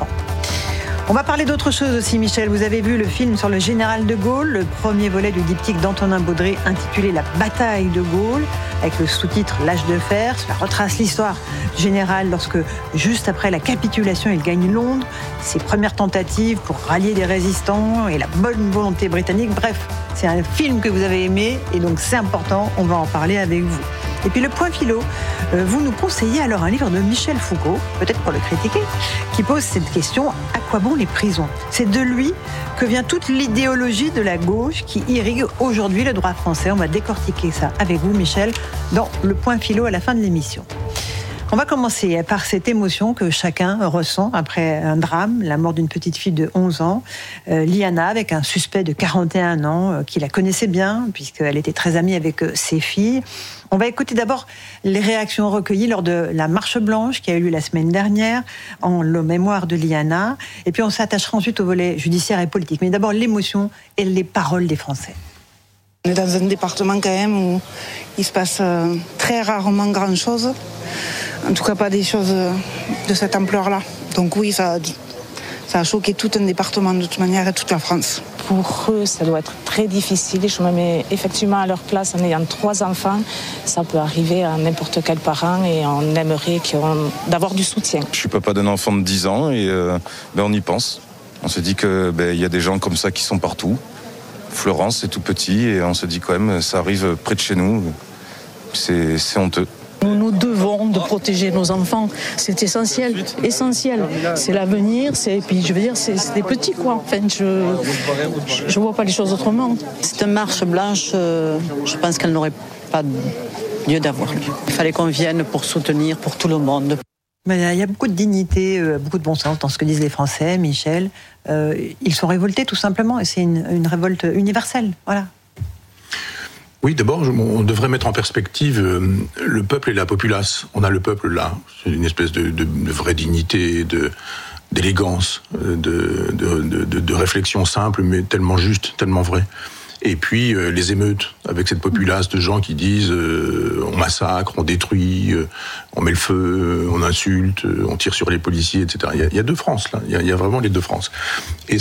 Speaker 6: On va parler d'autre chose aussi, Michel. Vous avez vu le film sur le général de Gaulle, le premier volet du diptyque d'Antonin Baudry intitulé La bataille de Gaulle, avec le sous-titre L'âge de fer. Cela retrace l'histoire du général lorsque, juste après la capitulation, il gagne Londres, ses premières tentatives pour rallier des résistants et la bonne volonté britannique. Bref, c'est un film que vous avez aimé et donc c'est important, on va en parler avec vous. Et puis le point philo, vous nous conseillez alors un livre de Michel Foucault, peut-être pour le critiquer, qui pose cette question: à quoi bon les prisons ? C'est de lui que vient toute l'idéologie de la gauche qui irrigue aujourd'hui le droit français. On va décortiquer ça avec vous, Michel, dans le point philo à la fin de l'émission. On va commencer par cette émotion que chacun ressent après un drame, la mort d'une petite fille de 11 ans, Liana, avec un suspect de 41 ans qui la connaissait bien, puisqu'elle était très amie avec ses filles. On va écouter d'abord les réactions recueillies lors de la marche blanche qui a eu lieu la semaine dernière en mémoire de Liana. Et puis on s'attachera ensuite au volet judiciaire et politique. Mais d'abord l'émotion et les paroles des Français.
Speaker 7: On est dans un département quand même où il se passe très rarement grand-chose. En tout cas, pas des choses de cette ampleur-là. Donc oui, ça a choqué tout un département de toute manière et toute la France.
Speaker 8: Pour eux, ça doit être très difficile. Je me mets effectivement à leur place en ayant 3 enfants. Ça peut arriver à n'importe quel parent et on aimerait d'avoir du soutien.
Speaker 13: Je suis papa d'un enfant de 10 ans et on y pense. On se dit qu'il y a des gens comme ça qui sont partout. Florence, c'est tout petit et on se dit quand même, ça arrive près de chez nous. C'est honteux.
Speaker 14: Nous devons de protéger nos enfants, c'est essentiel. C'est l'avenir, puis je veux dire, c'est des petits quoi. Enfin, je vois pas les choses autrement.
Speaker 15: Cette marche blanche, je pense qu'elle n'aurait pas lieu d'avoir lieu. Il fallait qu'on vienne pour soutenir, pour tout le monde.
Speaker 6: Il y a beaucoup de dignité, beaucoup de bon sens dans ce que disent les Français, Michel. Ils sont révoltés tout simplement, et c'est une révolte universelle, voilà.
Speaker 16: Oui, d'abord, on devrait mettre en perspective le peuple et la populace. On a le peuple là, c'est une espèce de vraie dignité, d'élégance, de réflexion simple, mais tellement juste, tellement vraie. Et puis les émeutes, avec cette populace de gens qui disent on massacre, on détruit, on met le feu, on insulte, on tire sur les policiers, etc. Il y a deux France, là. Il y a vraiment les deux France. Et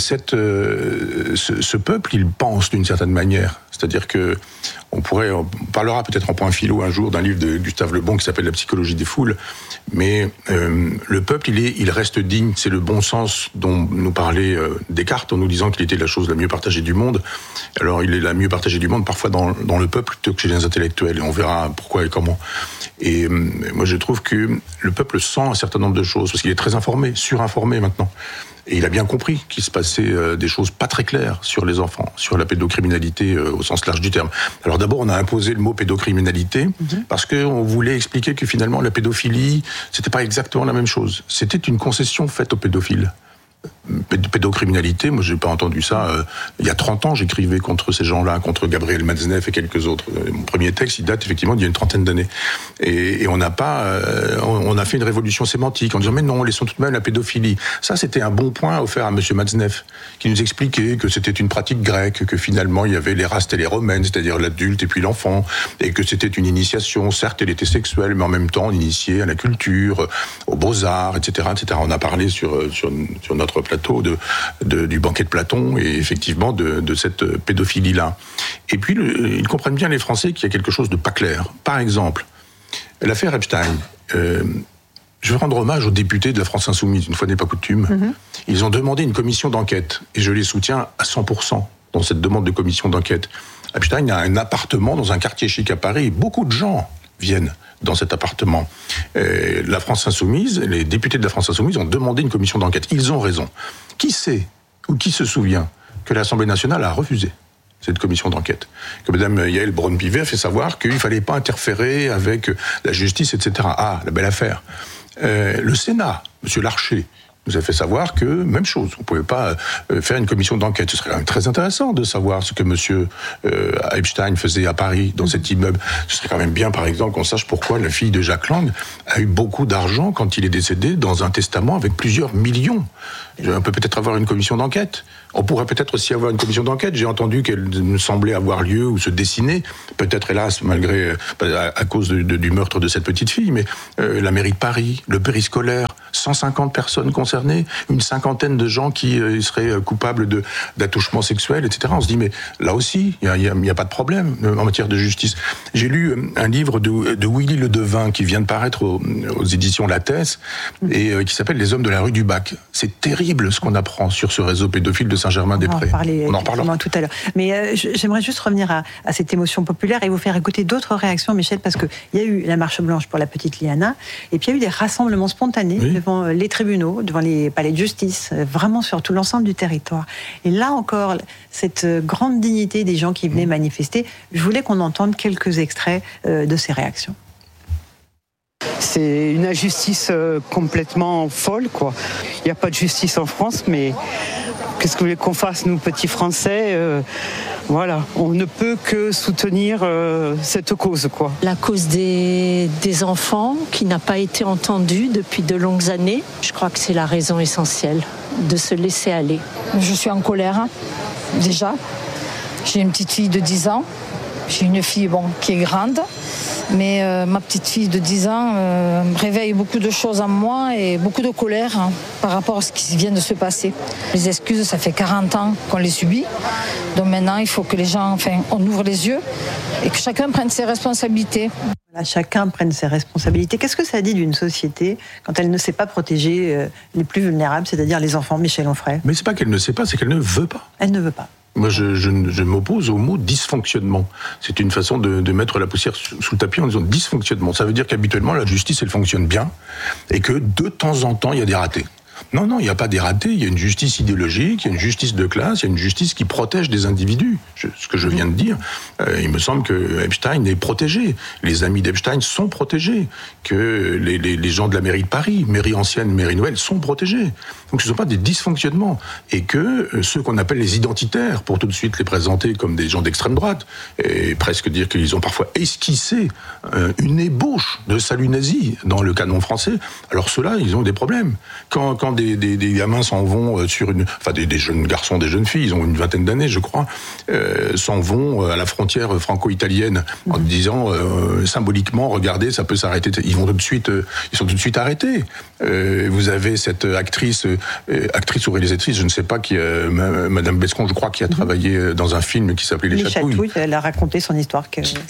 Speaker 16: ce peuple, il pense d'une certaine manière. C'est-à-dire que on parlera peut-être en point philo un jour d'un livre de Gustave Le Bon qui s'appelle La psychologie des foules, mais le peuple, il reste digne. C'est le bon sens dont nous parlait Descartes en nous disant qu'il était la chose la mieux partagée du monde. Alors il est la mieux partagée du monde parfois dans le peuple plutôt que chez les intellectuels, et on verra pourquoi et comment. Et moi je trouve que le peuple sent un certain nombre de choses, parce qu'il est très informé, surinformé maintenant. Et il a bien compris qu'il se passait des choses pas très claires sur les enfants, sur la pédocriminalité au sens large du terme. Alors d'abord, on a imposé le mot pédocriminalité parce qu'on voulait expliquer que finalement la pédophilie, c'était pas exactement la même chose. C'était une concession faite aux pédophiles. Pédocriminalité, moi j'ai pas entendu ça. Il y a 30 ans, j'écrivais contre ces gens-là, contre Gabriel Matzneff et quelques autres. Mon premier texte, il date effectivement d'il y a une trentaine d'années. Et on n'a pas, on a fait une révolution sémantique en disant mais non, laissons tout de même la pédophilie. Ça, c'était un bon point offert à Monsieur Matzneff, qui nous expliquait que c'était une pratique grecque, que finalement il y avait l'Éraste et les Romaines, c'est-à-dire l'adulte et puis l'enfant, et que c'était une initiation. Certes, elle était sexuelle, mais en même temps, on initiait à la culture, aux beaux-arts, etc., etc. On a parlé sur notre plateau du banquet de Platon et effectivement de cette pédophilie-là. Et puis, ils comprennent bien, les Français, qu'il y a quelque chose de pas clair. Par exemple, l'affaire Epstein. Je veux rendre hommage aux députés de la France Insoumise, une fois n'est pas coutume. Ils ont demandé une commission d'enquête et je les soutiens à 100% dans cette demande de commission d'enquête. Epstein a un appartement dans un quartier chic à Paris, et beaucoup de gens viennent dans cet appartement. La France Insoumise, les députés de la France Insoumise ont demandé une commission d'enquête. Ils ont raison. Qui sait, ou qui se souvient, que l'Assemblée nationale a refusé cette commission d'enquête, que Mme Yael Braun-Pivet a fait savoir qu'il ne fallait pas interférer avec la justice, etc. Ah, la belle affaire. Le Sénat, M. Larcher, nous a fait savoir que, même chose, on ne pouvait pas faire une commission d'enquête. Ce serait quand même très intéressant de savoir ce que M. Epstein faisait à Paris, dans cet immeuble. Ce serait quand même bien, par exemple, qu'on sache pourquoi la fille de Jack Lang a eu beaucoup d'argent quand il est décédé dans un testament avec plusieurs millions. On peut peut-être avoir une commission d'enquête. On pourrait peut-être aussi avoir une commission d'enquête. J'ai entendu qu'elle me semblait avoir lieu ou se dessiner, peut-être hélas, malgré à cause du meurtre de cette petite fille, mais la mairie de Paris, le périscolaire, 150 personnes concernées, une cinquantaine de gens qui seraient coupables d'attouchements sexuels, etc. On se dit, mais là aussi, il n'y a pas de problème en matière de justice. J'ai lu un livre de Willy Le Devin qui vient de paraître aux éditions Lattès et qui s'appelle Les hommes de la rue du Bac. C'est terrible ce qu'on apprend sur ce réseau pédophile de Saint-Germain-des-Prés.
Speaker 6: On en parlera tout à l'heure. Mais j'aimerais juste revenir à cette émotion populaire et vous faire écouter d'autres réactions, Michel, parce qu'il y a eu la marche blanche pour la petite Liana, et puis il y a eu des rassemblements spontanés devant les tribunaux, devant les palais de justice, vraiment sur tout l'ensemble du territoire. Et là encore, cette grande dignité des gens qui venaient manifester, je voulais qu'on entende quelques extraits de ces réactions.
Speaker 1: C'est une injustice complètement folle, quoi. Il n'y a pas de justice en France, mais qu'est-ce que vous voulez qu'on fasse, nous, petits Français voilà, on ne peut que soutenir cette cause, quoi.
Speaker 14: La cause des enfants qui n'a pas été entendue depuis de longues années, je crois que c'est la raison essentielle de se laisser aller.
Speaker 5: Je suis en colère, déjà. J'ai une petite fille de 10 ans. J'ai une fille qui est grande, mais ma petite fille de 10 ans réveille beaucoup de choses en moi et beaucoup de colère par rapport à ce qui vient de se passer. Les excuses, ça fait 40 ans qu'on les subit, donc maintenant il faut que les gens, on ouvre les yeux et que chacun prenne ses responsabilités.
Speaker 6: Voilà, chacun prenne ses responsabilités. Qu'est-ce que ça dit d'une société quand elle ne sait pas protéger les plus vulnérables, c'est-à-dire les enfants, Michel Onfray ?
Speaker 16: Mais c'est pas qu'elle ne sait pas, c'est qu'elle ne veut pas.
Speaker 6: Elle ne veut pas.
Speaker 16: Moi, je m'oppose au mot dysfonctionnement. C'est une façon de mettre la poussière sous le tapis en disant dysfonctionnement. Ça veut dire qu'habituellement, la justice, elle fonctionne bien et que de temps en temps, il y a des ratés. Non, il n'y a pas des ratés, il y a une justice idéologique, il y a une justice de classe, il y a une justice qui protège des individus. Ce que je viens de dire, il me semble que Epstein est protégé. Les amis d'Epstein sont protégés. Que les gens de la mairie de Paris, mairie ancienne, mairie nouvelle, sont protégés. Donc ce ne sont pas des dysfonctionnements. Et que ceux qu'on appelle les identitaires, pour tout de suite les présenter comme des gens d'extrême droite, et presque dire qu'ils ont parfois esquissé une ébauche de salut nazi dans le canon français, alors ceux-là, ils ont des problèmes. Quand des gamins s'en vont des jeunes garçons, des jeunes filles, ils ont une vingtaine d'années, je crois, s'en vont à la frontière franco-italienne en disant symboliquement, regardez, ça peut s'arrêter. Ils sont tout de suite arrêtés. Vous avez cette actrice ou réalisatrice, je ne sais pas, Madame Bescon, je crois, qui a travaillé dans un film qui s'appelait Les Chatouilles.
Speaker 6: Elle a raconté son histoire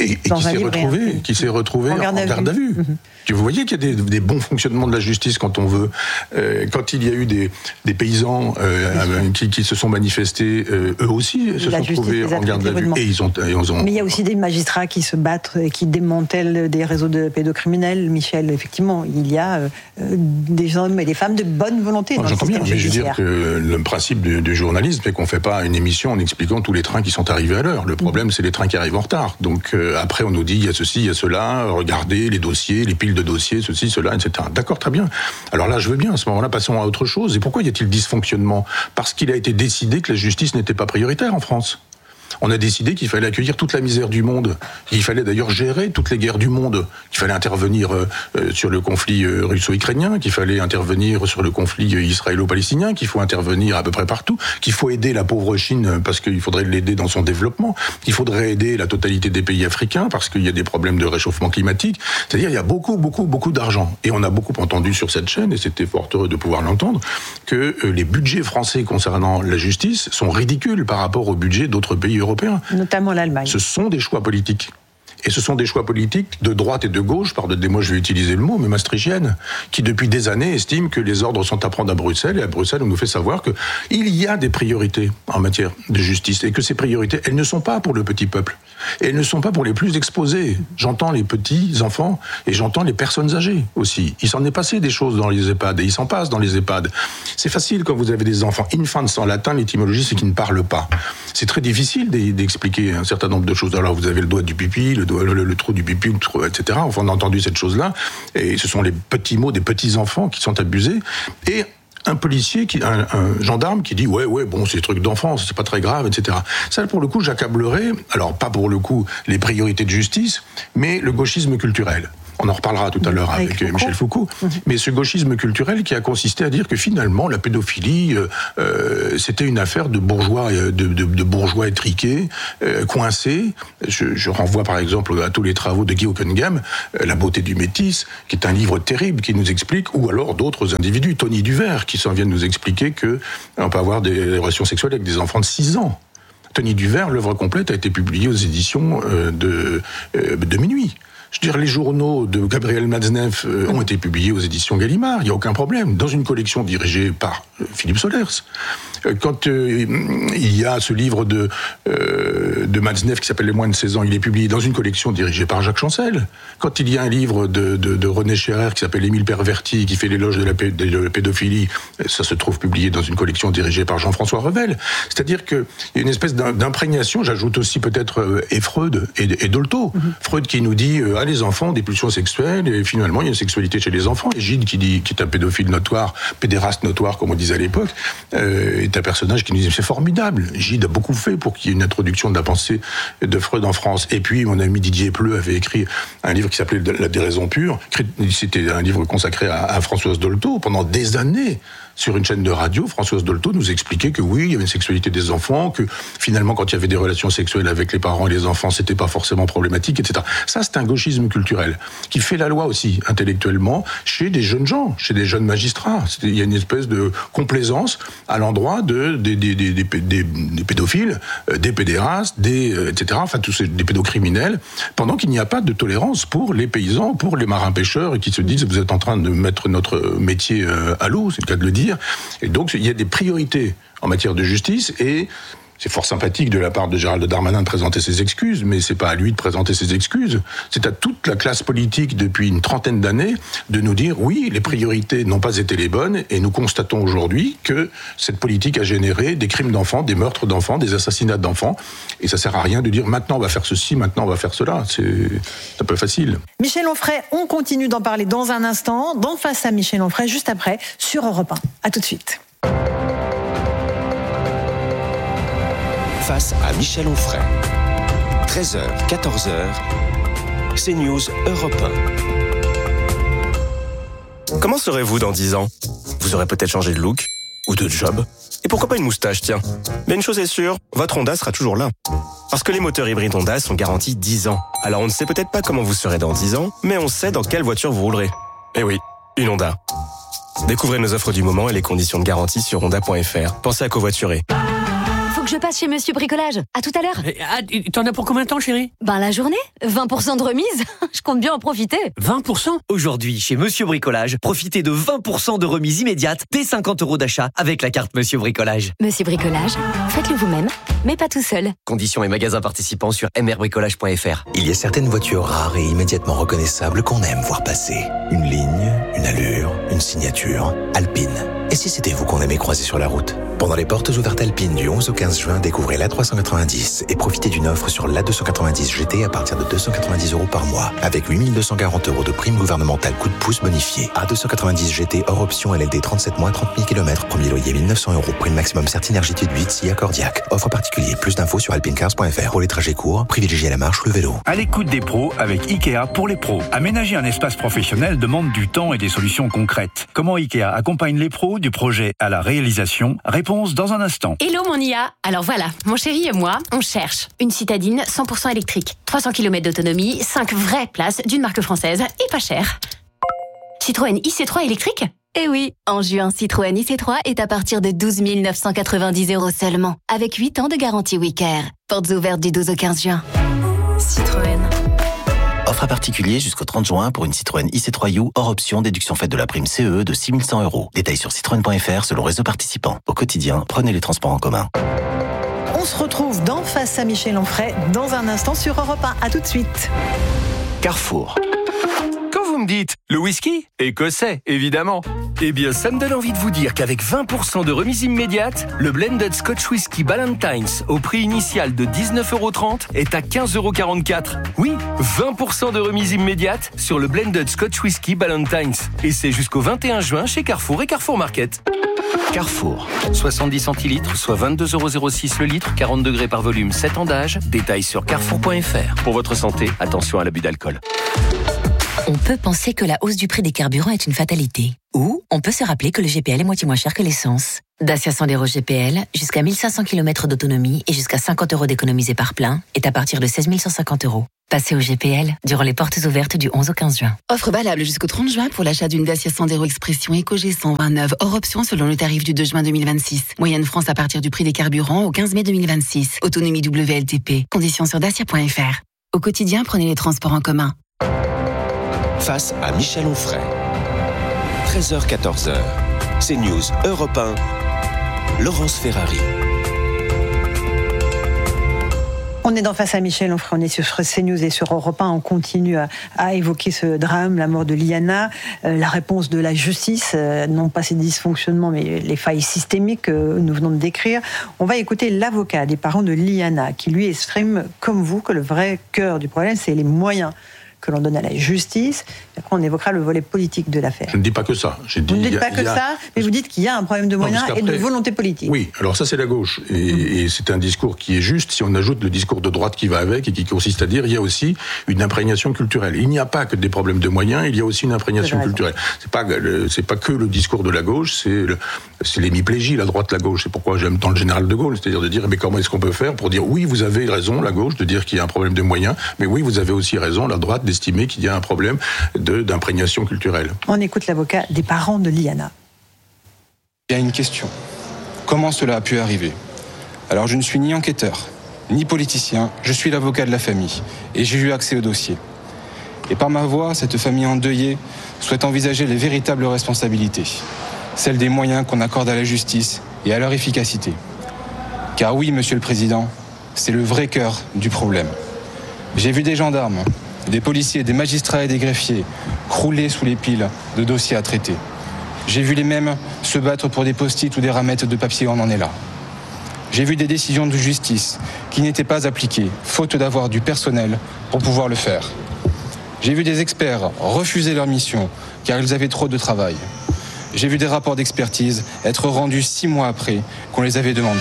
Speaker 16: qui s'est retrouvée en garde à vue. Vous voyez qu'il y a des bons fonctionnements de la justice quand on veut. Quand il y a eu des paysans qui se sont manifestés, eux aussi se sont trouvés en garde à vue.
Speaker 6: Mais il y a aussi des magistrats qui se battent et qui démantèlent des réseaux de pédocriminels. Michel, effectivement, il y a des hommes et des femmes de bonne volonté dans le système judiciaire.
Speaker 16: Mais je veux dire que le principe du journalisme, c'est qu'on ne fait pas une émission en expliquant tous les trains qui sont arrivés à l'heure. Le problème, c'est les trains qui arrivent en retard. Donc après, on nous dit, il y a ceci, il y a cela, regardez les dossiers, les piles de dossiers, ceci, cela, etc. D'accord, très bien. Alors là, je veux bien, à ce moment-là, passons à autre chose. Et pourquoi y a-t-il dysfonctionnement ? Parce qu'il a été décidé que la justice n'était pas prioritaire en France. On a décidé qu'il fallait accueillir toute la misère du monde. Il fallait d'ailleurs gérer toutes les guerres du monde. Qu'il fallait intervenir sur le conflit russo-ukrainien, qu'il fallait intervenir sur le conflit israélo-palestinien, qu'il faut intervenir à peu près partout, qu'il faut aider la pauvre Chine parce qu'il faudrait l'aider dans son développement, qu'il faudrait aider la totalité des pays africains parce qu'il y a des problèmes de réchauffement climatique. C'est-à-dire il y a beaucoup d'argent. Et on a beaucoup entendu sur cette chaîne, et c'était fort heureux de pouvoir l'entendre, que les budgets français concernant la justice sont ridicules par rapport aux budgets d'autres pays européens.
Speaker 6: Notamment l'Allemagne.
Speaker 16: Ce sont des choix politiques. Et ce sont des choix politiques de droite et de gauche, pardonnez-moi, je vais utiliser le mot, mais maastrichtienne, qui depuis des années estiment que les ordres sont à prendre à Bruxelles, et à Bruxelles, on nous fait savoir qu'il y a des priorités en matière de justice, et que ces priorités, elles ne sont pas pour le petit peuple, et elles ne sont pas pour les plus exposés. J'entends les petits enfants, et j'entends les personnes âgées aussi. Il s'en est passé des choses dans les EHPAD, et il s'en passe dans les EHPAD. C'est facile quand vous avez des enfants infants en latin, l'étymologie c'est qu'ils ne parlent pas. C'est très difficile d'expliquer un certain nombre de choses. Alors vous avez le doigt du pipi, le trou du pipi, etc. Enfin, on a entendu cette chose-là, et ce sont les petits mots des petits-enfants qui sont abusés, et un policier, un gendarme qui dit ouais, bon, c'est des trucs d'enfance, c'est pas très grave, etc. Ça, pour le coup, j'accablerais, alors pas pour le coup les priorités de justice, mais le gauchisme culturel. On en reparlera tout à l'heure avec Michel Foucault. Mais ce gauchisme culturel qui a consisté à dire que finalement la pédophilie c'était une affaire de bourgeois, de bourgeois étriqués, coincés. Je renvoie par exemple à tous les travaux de Guy Hockenheim, La beauté du métis, qui est un livre terrible qui nous explique, ou alors d'autres individus, Tony Duvert, qui s'en viennent nous expliquer que on peut avoir des relations sexuelles avec des enfants de 6 ans. Tony Duvert, l'œuvre complète a été publiée aux éditions de Minuit. Je veux dire, les journaux de Gabriel Matzneff ont été publiés aux éditions Gallimard, il n'y a aucun problème, dans une collection dirigée par Philippe Solers. Quand il y a ce livre de Matzneff qui s'appelle Les moins de 16 ans, il est publié dans une collection dirigée par Jacques Chancel. Quand il y a un livre de René Scherrer qui s'appelle Émile Perverti, qui fait l'éloge de la pédophilie, ça se trouve publié dans une collection dirigée par Jean-François Revel. C'est-à-dire qu'il y a une espèce d'imprégnation, j'ajoute aussi peut-être et Freud et Dolto. Freud qui nous dit les enfants ont des pulsions sexuelles, et finalement il y a une sexualité chez les enfants. Et Gide qui est un pédophile notoire, pédéraste notoire comme on disait à l'époque, est un personnage qui nous dit c'est formidable. Gide a beaucoup fait pour qu'il y ait une introduction de la pensée de Freud en France. Et puis mon ami Didier Pleu avait écrit un livre qui s'appelait La déraison pure. C'était un livre consacré à Françoise Dolto pendant des années. Sur une chaîne de radio, Françoise Dolto nous expliquait que oui, il y avait une sexualité des enfants, que finalement, quand il y avait des relations sexuelles avec les parents et les enfants, c'était pas forcément problématique, etc. Ça, c'est un gauchisme culturel qui fait la loi aussi, intellectuellement, chez des jeunes gens, chez des jeunes magistrats. Il y a une espèce de complaisance à l'endroit des pédophiles, des pédérastes, etc., enfin, tous des pédocriminels, pendant qu'il n'y a pas de tolérance pour les paysans, pour les marins-pêcheurs, et qui se disent, vous êtes en train de mettre notre métier à l'eau, c'est le cas de le dire. Et donc, il y a des priorités en matière de justice, et c'est fort sympathique de la part de Gérald Darmanin de présenter ses excuses, mais c'est pas à lui de présenter ses excuses. C'est à toute la classe politique depuis une trentaine d'années de nous dire oui, les priorités n'ont pas été les bonnes, et nous constatons aujourd'hui que cette politique a généré des crimes d'enfants, des meurtres d'enfants, des assassinats d'enfants, et ça sert à rien de dire maintenant on va faire ceci, maintenant on va faire cela. C'est un peu facile.
Speaker 17: Michel Onfray, on continue d'en parler dans un instant, dans Face à Michel Onfray, juste après, sur Europe 1. À tout de suite.
Speaker 26: Face à Michel Onfray. 13h, 14h, CNews Europe 1.
Speaker 18: Comment serez-vous dans 10 ans ? Vous aurez peut-être changé de look ou de job. Et pourquoi pas une moustache, tiens. Mais une chose est sûre, votre Honda sera toujours là. Parce que les moteurs hybrides Honda sont garantis 10 ans. Alors on ne sait peut-être pas comment vous serez dans 10 ans, mais on sait dans quelle voiture vous roulerez. Eh oui, une Honda. Découvrez nos offres du moment et les conditions de garantie sur honda.fr. Pensez à covoiturer.
Speaker 19: Faut que je passe chez Monsieur Bricolage. À tout à l'heure.
Speaker 20: T'en as pour combien de temps, chérie ?
Speaker 19: La journée. 20% de remise. Je compte bien en profiter.
Speaker 20: 20% ?
Speaker 21: Aujourd'hui, chez Monsieur Bricolage, profitez de 20% de remise immédiate dès 50 € d'achat avec la carte Monsieur Bricolage.
Speaker 19: Monsieur Bricolage, faites-le vous-même, mais pas tout seul.
Speaker 21: Conditions et magasins participants sur mrbricolage.fr.
Speaker 22: Il y a certaines voitures rares et immédiatement reconnaissables qu'on aime voir passer. Une ligne, une allure, une signature. Alpine. Et si c'était vous qu'on aimait croiser sur la route ? Pendant les portes ouvertes Alpine du 11 au 15 juin, découvrez l'A390 et profitez d'une offre sur l'A290 GT à partir de 290 € par mois, avec 8 240 € de prime gouvernementale coup de pouce bonifié. A290 GT hors option LLD 37 mois, 30 000 km, premier loyer 1 900 €, prime maximum Certinergité de 8, SIA Cordiac. Offre particulier, plus d'infos sur alpinecars.fr. Pour les trajets courts, privilégiez la marche ou le vélo.
Speaker 27: À l'écoute des pros avec Ikea pour les pros. Aménager un espace professionnel demande du temps et des solutions concrètes. Comment Ikea accompagne les pros du projet à la réalisation ? Réponse dans un instant.
Speaker 28: Hello mon IA. Alors voilà, mon chéri et moi, on cherche une citadine 100% électrique, 300 km d'autonomie, 5 vraies places d'une marque française et pas cher. Citroën IC3 électrique ?
Speaker 19: Eh oui, en juin, Citroën IC3 est à partir de 12 990 € seulement, avec 8 ans de garantie Wicker. Portes ouvertes du 12 au 15 juin.
Speaker 28: Citroën.
Speaker 3: Offre à particulier jusqu'au 30 juin pour une Citroën IC3U hors option déduction faite de la prime CE de 6 100 €. Détails sur citroën.fr selon réseau participant. Au quotidien, prenez les transports en commun.
Speaker 17: On se retrouve dans Face à Michel Onfray dans un instant sur Europe 1. À tout de suite.
Speaker 26: Carrefour.
Speaker 4: Quand vous me dites le whisky, écossais, évidemment. Eh bien, ça me donne envie de vous dire qu'avec 20% de remise immédiate, le blended Scotch Whisky Ballantines au prix initial de 19,30 € est à 15,44 €. Oui, 20% de remise immédiate sur le blended Scotch Whisky Ballantines. Et c'est jusqu'au 21 juin chez Carrefour et Carrefour Market.
Speaker 26: Carrefour.
Speaker 4: 70 centilitres, soit 22,06 € le litre, 40 degrés par volume, 7 ans d'âge. Détails sur carrefour.fr. Pour votre santé, attention à l'abus d'alcool.
Speaker 9: On peut penser que la hausse du prix des carburants est une fatalité. Ou on peut se rappeler que le GPL est moitié moins cher que l'essence. Dacia Sandero GPL, jusqu'à 1500 km d'autonomie et jusqu'à 50 € d'économisés par plein, est à partir de 16 150 €. Passez au GPL durant les portes ouvertes du 11 au 15 juin.
Speaker 10: Offre valable jusqu'au 30 juin pour l'achat d'une Dacia Sandero Expression EcoG 129 hors option selon le tarif du 2 juin 2026. Moyenne France à partir du prix des carburants au 15 mai 2026. Autonomie WLTP. Conditions sur dacia.fr. Au quotidien, prenez les transports en commun.
Speaker 26: Face à Michel Onfray. 13h-14h. CNews Europe 1. Laurence Ferrari.
Speaker 17: On est dans Face à Michel Onfray, on est sur CNews et sur Europe 1. On continue à évoquer ce drame, la mort de Liana, la réponse de la justice, non pas ses dysfonctionnements, mais les failles systémiques que nous venons de décrire. On va écouter l'avocat des parents de Liana, qui lui exprime, comme vous, que le vrai cœur du problème, c'est les moyens que l'on donne à la justice. Après, on évoquera le volet politique de l'affaire.
Speaker 16: Je ne dis pas que ça.
Speaker 17: Vous ne dites pas que ça, mais vous dites qu'il y a un problème de moyens et de volonté politique.
Speaker 16: Oui, alors ça c'est la gauche. Et c'est un discours qui est juste si on ajoute le discours de droite qui va avec et qui consiste à dire il y a aussi une imprégnation culturelle. Il n'y a pas que des problèmes de moyens, il y a aussi une imprégnation culturelle. C'est pas que le discours de la gauche, c'est l'hémiplégie, la droite, la gauche. C'est pourquoi j'aime tant le général de Gaulle, c'est-à-dire de dire mais comment est-ce qu'on peut faire pour dire oui, vous avez raison, la gauche, de dire qu'il y a un problème de moyens, mais oui, vous avez aussi raison, la droite, d'estimer qu'il y a un problème d'imprégnation culturelle.
Speaker 17: On écoute l'avocat des parents de Liana.
Speaker 11: Il y a une question. Comment cela a pu arriver ? Alors je ne suis ni enquêteur, ni politicien, je suis l'avocat de la famille et j'ai eu accès au dossier. Et par ma voix, cette famille endeuillée souhaite envisager les véritables responsabilités, celles des moyens qu'on accorde à la justice et à leur efficacité. Car oui, Monsieur le Président, c'est le vrai cœur du problème. J'ai vu des gendarmes, des policiers, des magistrats et des greffiers crouler sous les piles de dossiers à traiter. J'ai vu les mêmes se battre pour des post-it ou des ramettes de papier, on en est là. J'ai vu des décisions de justice qui n'étaient pas appliquées, faute d'avoir du personnel pour pouvoir le faire. J'ai vu des experts refuser leur mission car ils avaient trop de travail. J'ai vu des rapports d'expertise être rendus 6 mois après qu'on les avait demandés.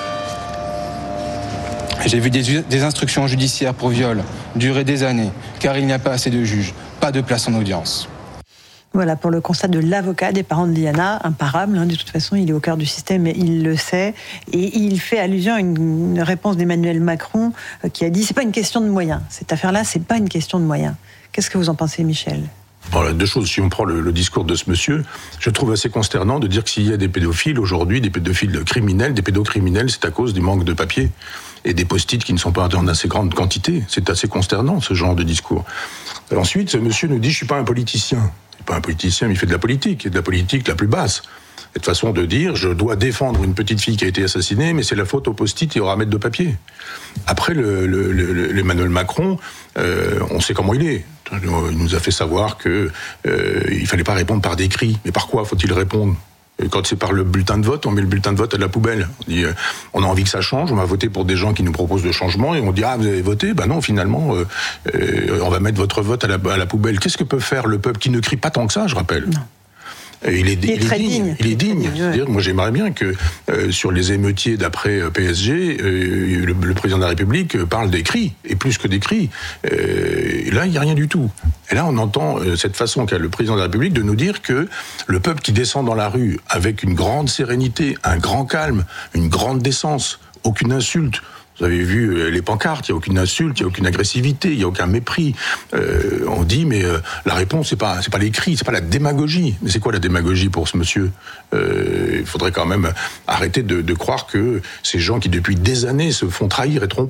Speaker 11: J'ai vu des instructions judiciaires pour viol durer des années, car il n'y a pas assez de juges, pas de place en audience.
Speaker 17: Voilà pour le constat de l'avocat des parents de Liana, imparable, de toute façon, il est au cœur du système, il le sait, et il fait allusion à une réponse d'Emmanuel Macron qui a dit « c'est pas une question de moyens, cette affaire-là, c'est pas une question de moyens ». Qu'est-ce que vous en pensez, Michel ?
Speaker 16: Voilà, deux choses. Si on prend le discours de ce monsieur, je trouve assez consternant de dire que s'il y a des pédophiles aujourd'hui, des pédophiles criminels, des pédocriminels, c'est à cause du manque de papier et des post-it qui ne sont pas en assez grande quantité. C'est assez consternant, ce genre de discours. Ensuite, ce monsieur nous dit « je suis pas un politicien ». Il n'est pas un politicien, mais il fait de la politique, et de la politique la plus basse. Cette façon de dire, je dois défendre une petite fille qui a été assassinée, mais c'est la faute au post-it et au ramettes de papier. Après, Emmanuel Macron, on sait comment il est. Il nous a fait savoir que il fallait pas répondre par décrit. Mais par quoi faut-il répondre ? Quand c'est par le bulletin de vote, on met le bulletin de vote à la poubelle. On dit, on a envie que ça change, on va voter pour des gens qui nous proposent de changement, et on dit, ah, vous avez voté ? Ben non, finalement, on va mettre votre vote à la poubelle. Qu'est-ce que peut faire le peuple qui ne crie pas tant que ça, je rappelle ? Non. Il est digne. C'est-à-dire, moi, j'aimerais bien que sur les émeutiers d'après PSG, le président de la République parle des cris, et plus que des cris. Et là, il n'y a rien du tout. Et là, on entend cette façon qu'a le président de la République de nous dire que le peuple qui descend dans la rue avec une grande sérénité, un grand calme, une grande décence, aucune insulte. Vous avez vu les pancartes, il n'y a aucune insulte, il n'y a aucune agressivité, il n'y a aucun mépris. On dit, mais la réponse, c'est pas les cris, c'est pas la démagogie. Mais c'est quoi la démagogie pour ce monsieur ? Il faudrait quand même arrêter de croire que ces gens qui, depuis des années, se font trahir et tromper.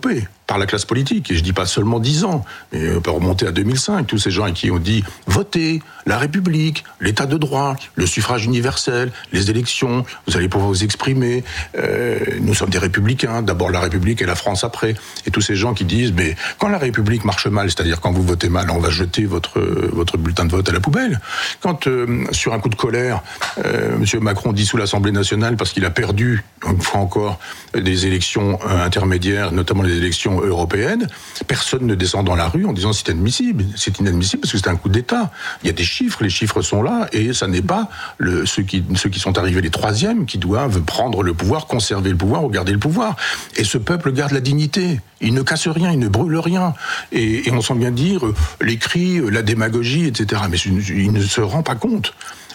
Speaker 16: par la classe politique. Et je dis pas seulement 10 ans, mais on peut remonter à 2005. Tous ces gens qui ont dit votez, la République, l'état de droit, le suffrage universel, les élections, vous allez pouvoir vous exprimer. Nous sommes des républicains, d'abord la République et la France après. Et tous ces gens qui disent mais quand la République marche mal, c'est-à-dire quand vous votez mal, on va jeter votre bulletin de vote à la poubelle. Quand sur un coup de colère, M. Macron dissout l'Assemblée nationale parce qu'il a perdu, une fois encore, des élections intermédiaires, notamment les élections européennes, personne ne descend dans la rue en disant c'est inadmissible. C'est inadmissible parce que c'est un coup d'État. Il y a des chiffres, les chiffres sont là, et ça n'est pas ceux qui sont arrivés les troisièmes qui doivent prendre le pouvoir, conserver le pouvoir ou garder le pouvoir. Et ce peuple garde la dignité. Il ne casse rien, il ne brûle rien. Et on sent bien dire les cris, la démagogie, etc. Mais il ne se rend pas compte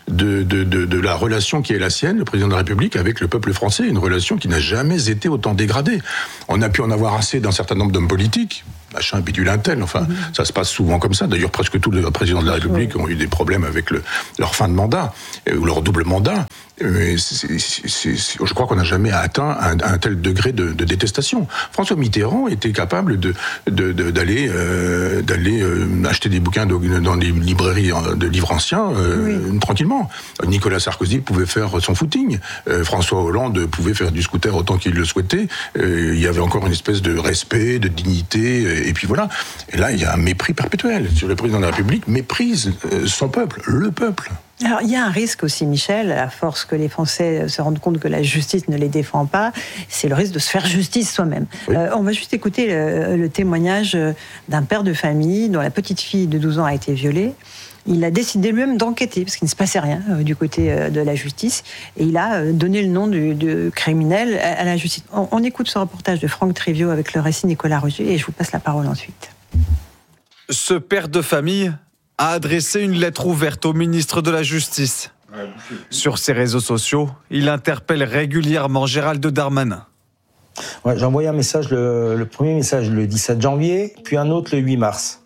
Speaker 16: de la relation qui est la sienne, le président de la République, avec le peuple français, une relation qui n'a jamais été autant dégradée. On a pu en avoir assez d'un certain nombre d'hommes politiques, machin, bidule, intel, enfin, ça se passe souvent comme ça. D'ailleurs, presque tous les présidents de la République ont eu des problèmes avec leur fin de mandat, ou leur double mandat. Je crois qu'on n'a jamais atteint un tel degré de détestation. François Mitterrand était capable d'aller acheter des bouquins dans les librairies de livres anciens tranquillement. Nicolas Sarkozy pouvait faire son footing. François Hollande pouvait faire du scooter autant qu'il le souhaitait. Il y avait encore une espèce de respect, de dignité, et puis voilà. Et là, il y a un mépris perpétuel. Le président de la République méprise son peuple, le peuple.
Speaker 17: Alors, il y a un risque aussi, Michel, à force que les Français se rendent compte que la justice ne les défend pas, c'est le risque de se faire justice soi-même. Oui. On va juste écouter le témoignage d'un père de famille dont la petite fille de 12 ans a été violée. Il a décidé lui-même d'enquêter, parce qu'il ne se passait rien du côté de la justice, et il a donné le nom du criminel à la justice. On écoute ce reportage de Franck Trivio avec le récit Nicolas Roger, et je vous passe la parole ensuite.
Speaker 2: Ce père de famille a adressé une lettre ouverte au ministre de la Justice. Sur ses réseaux sociaux, il interpelle régulièrement Gérald Darmanin.
Speaker 7: Ouais, j'ai envoyé un message, le premier message le 17 janvier, puis un autre le 8 mars.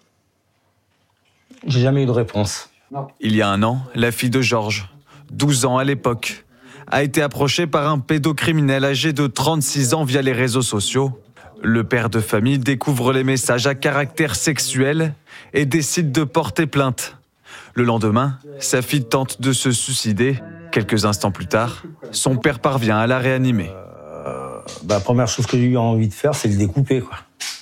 Speaker 7: J'ai jamais eu de réponse.
Speaker 2: Il y a un an, la fille de Georges, 12 ans à l'époque, a été approchée par un pédocriminel âgé de 36 ans via les réseaux sociaux. Le père de famille découvre les messages à caractère sexuel et décide de porter plainte. Le lendemain, sa fille tente de se suicider. Quelques instants plus tard, son père parvient à la réanimer.
Speaker 7: La première chose que j'ai eu envie de faire, c'est de découper, quoi.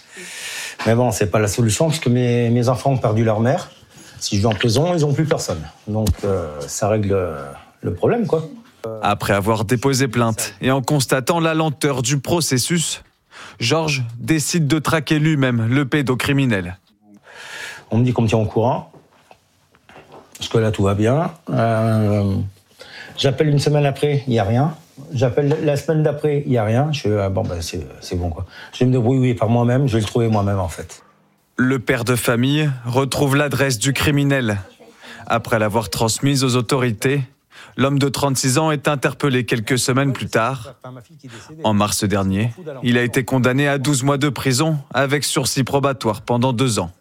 Speaker 7: Mais bon, c'est pas la solution, puisque mes enfants ont perdu leur mère. Si je vais en prison, ils n'ont plus personne. Donc ça règle le problème, quoi.
Speaker 2: Après avoir déposé plainte et en constatant la lenteur du processus, Georges décide de traquer lui-même le pédocriminel.
Speaker 7: On me dit qu'on me tient au courant, parce que là tout va bien. J'appelle une semaine après, il n'y a rien. J'appelle la semaine d'après, il n'y a rien. Je fais, c'est bon, quoi. Je vais me débrouiller par moi-même, je vais le trouver moi-même en fait.
Speaker 2: Le père de famille retrouve l'adresse du criminel. Après l'avoir transmise aux autorités, l'homme de 36 ans est interpellé quelques semaines plus tard. En mars dernier, il a été condamné à 12 mois de prison avec sursis probatoire pendant 2 ans.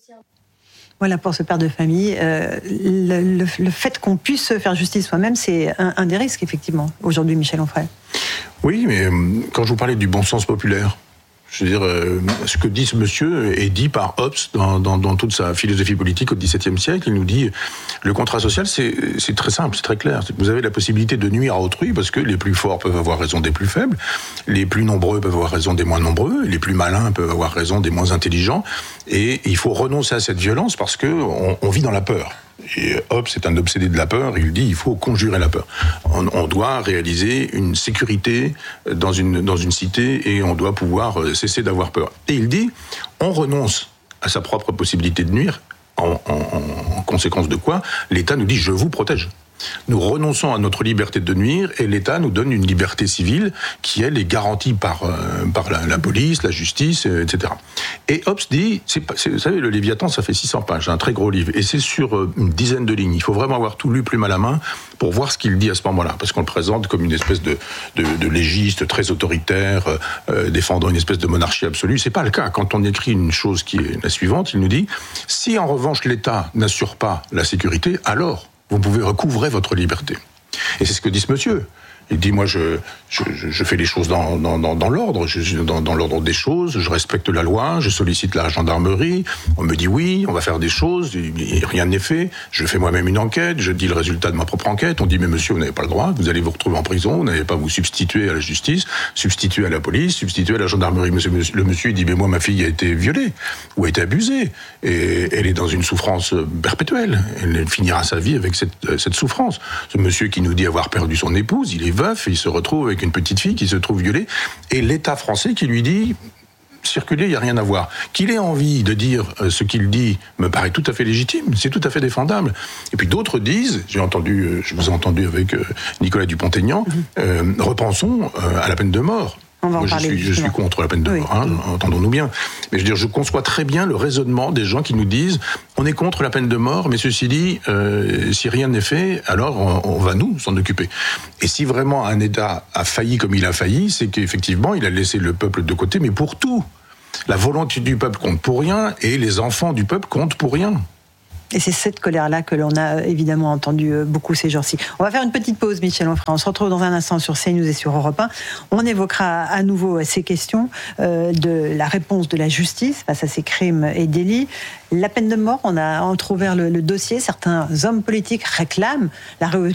Speaker 17: Voilà pour ce père de famille. Le fait qu'on puisse se faire justice soi-même, c'est un des risques, effectivement, aujourd'hui, Michel Onfray.
Speaker 16: Oui, mais quand je vous parlais du bon sens populaire, je veux dire, ce que dit ce monsieur est dit par Hobbes dans toute sa philosophie politique au XVIIe siècle. Il nous dit, le contrat social, c'est très simple, c'est très clair. Vous avez la possibilité de nuire à autrui parce que les plus forts peuvent avoir raison des plus faibles, les plus nombreux peuvent avoir raison des moins nombreux, les plus malins peuvent avoir raison des moins intelligents. Et il faut renoncer à cette violence parce que on vit dans la peur. Et Hobbes est un obsédé de la peur, il dit il faut conjurer la peur. On doit réaliser une sécurité dans une cité et on doit pouvoir cesser d'avoir peur. Et il dit on renonce à sa propre possibilité de nuire, en conséquence de quoi l'État nous dit je vous protège. Nous renonçons à notre liberté de nuire et l'État nous donne une liberté civile qui, elle, est garantie par la police, la justice, etc. Et Hobbes dit, vous savez, le Léviathan, ça fait 600 pages, un très gros livre, et c'est sur une dizaine de lignes. Il faut vraiment avoir tout lu plume à la main pour voir ce qu'il dit à ce moment-là, parce qu'on le présente comme une espèce de légiste très autoritaire, défendant une espèce de monarchie absolue. C'est pas le cas. Quand on écrit une chose qui est la suivante, il nous dit, si en revanche l'État n'assure pas la sécurité, alors vous pouvez recouvrer votre liberté. Et c'est ce que dit ce monsieur. Il dit, moi, je fais les choses dans l'ordre, dans l'ordre des choses, je respecte la loi, je sollicite la gendarmerie, on me dit oui, on va faire des choses, rien n'est fait, je fais moi-même une enquête, je dis le résultat de ma propre enquête, on dit, mais monsieur, vous n'avez pas le droit, vous allez vous retrouver en prison, vous n'allez pas vous substituer à la justice, substituer à la police, substituer à la gendarmerie. Le monsieur, il dit, mais moi, ma fille a été violée, ou a été abusée, et elle est dans une souffrance perpétuelle, elle finira sa vie avec cette souffrance. Ce monsieur qui nous dit avoir perdu son épouse, il est veuf et il se retrouve avec une petite fille qui se trouve violée, et l'État français qui lui dit circuler, il n'y a rien à voir. Qu'il ait envie de dire ce qu'il dit me paraît tout à fait légitime, c'est tout à fait défendable. Et puis d'autres disent, je vous ai entendu avec Nicolas Dupont-Aignan, repensons à la peine de mort. Moi, je suis contre la peine de mort, entendons-nous bien. Mais je conçois très bien le raisonnement des gens qui nous disent on est contre la peine de mort, mais ceci dit, si rien n'est fait, alors on va nous s'en occuper. Et si vraiment un État a failli comme il a failli, c'est qu'effectivement, il a laissé le peuple de côté, mais pour tout. La volonté du peuple compte pour rien, et les enfants du peuple comptent pour rien.
Speaker 17: Et c'est cette colère-là que l'on a évidemment entendu beaucoup ces jours-ci. On va faire une petite pause, Michel Onfray. On se retrouve dans un instant sur CNews et sur Europe 1. On évoquera à nouveau ces questions de la réponse de la justice face à ces crimes et délits. La peine de mort, on a entrouvert le dossier. Certains hommes politiques réclament la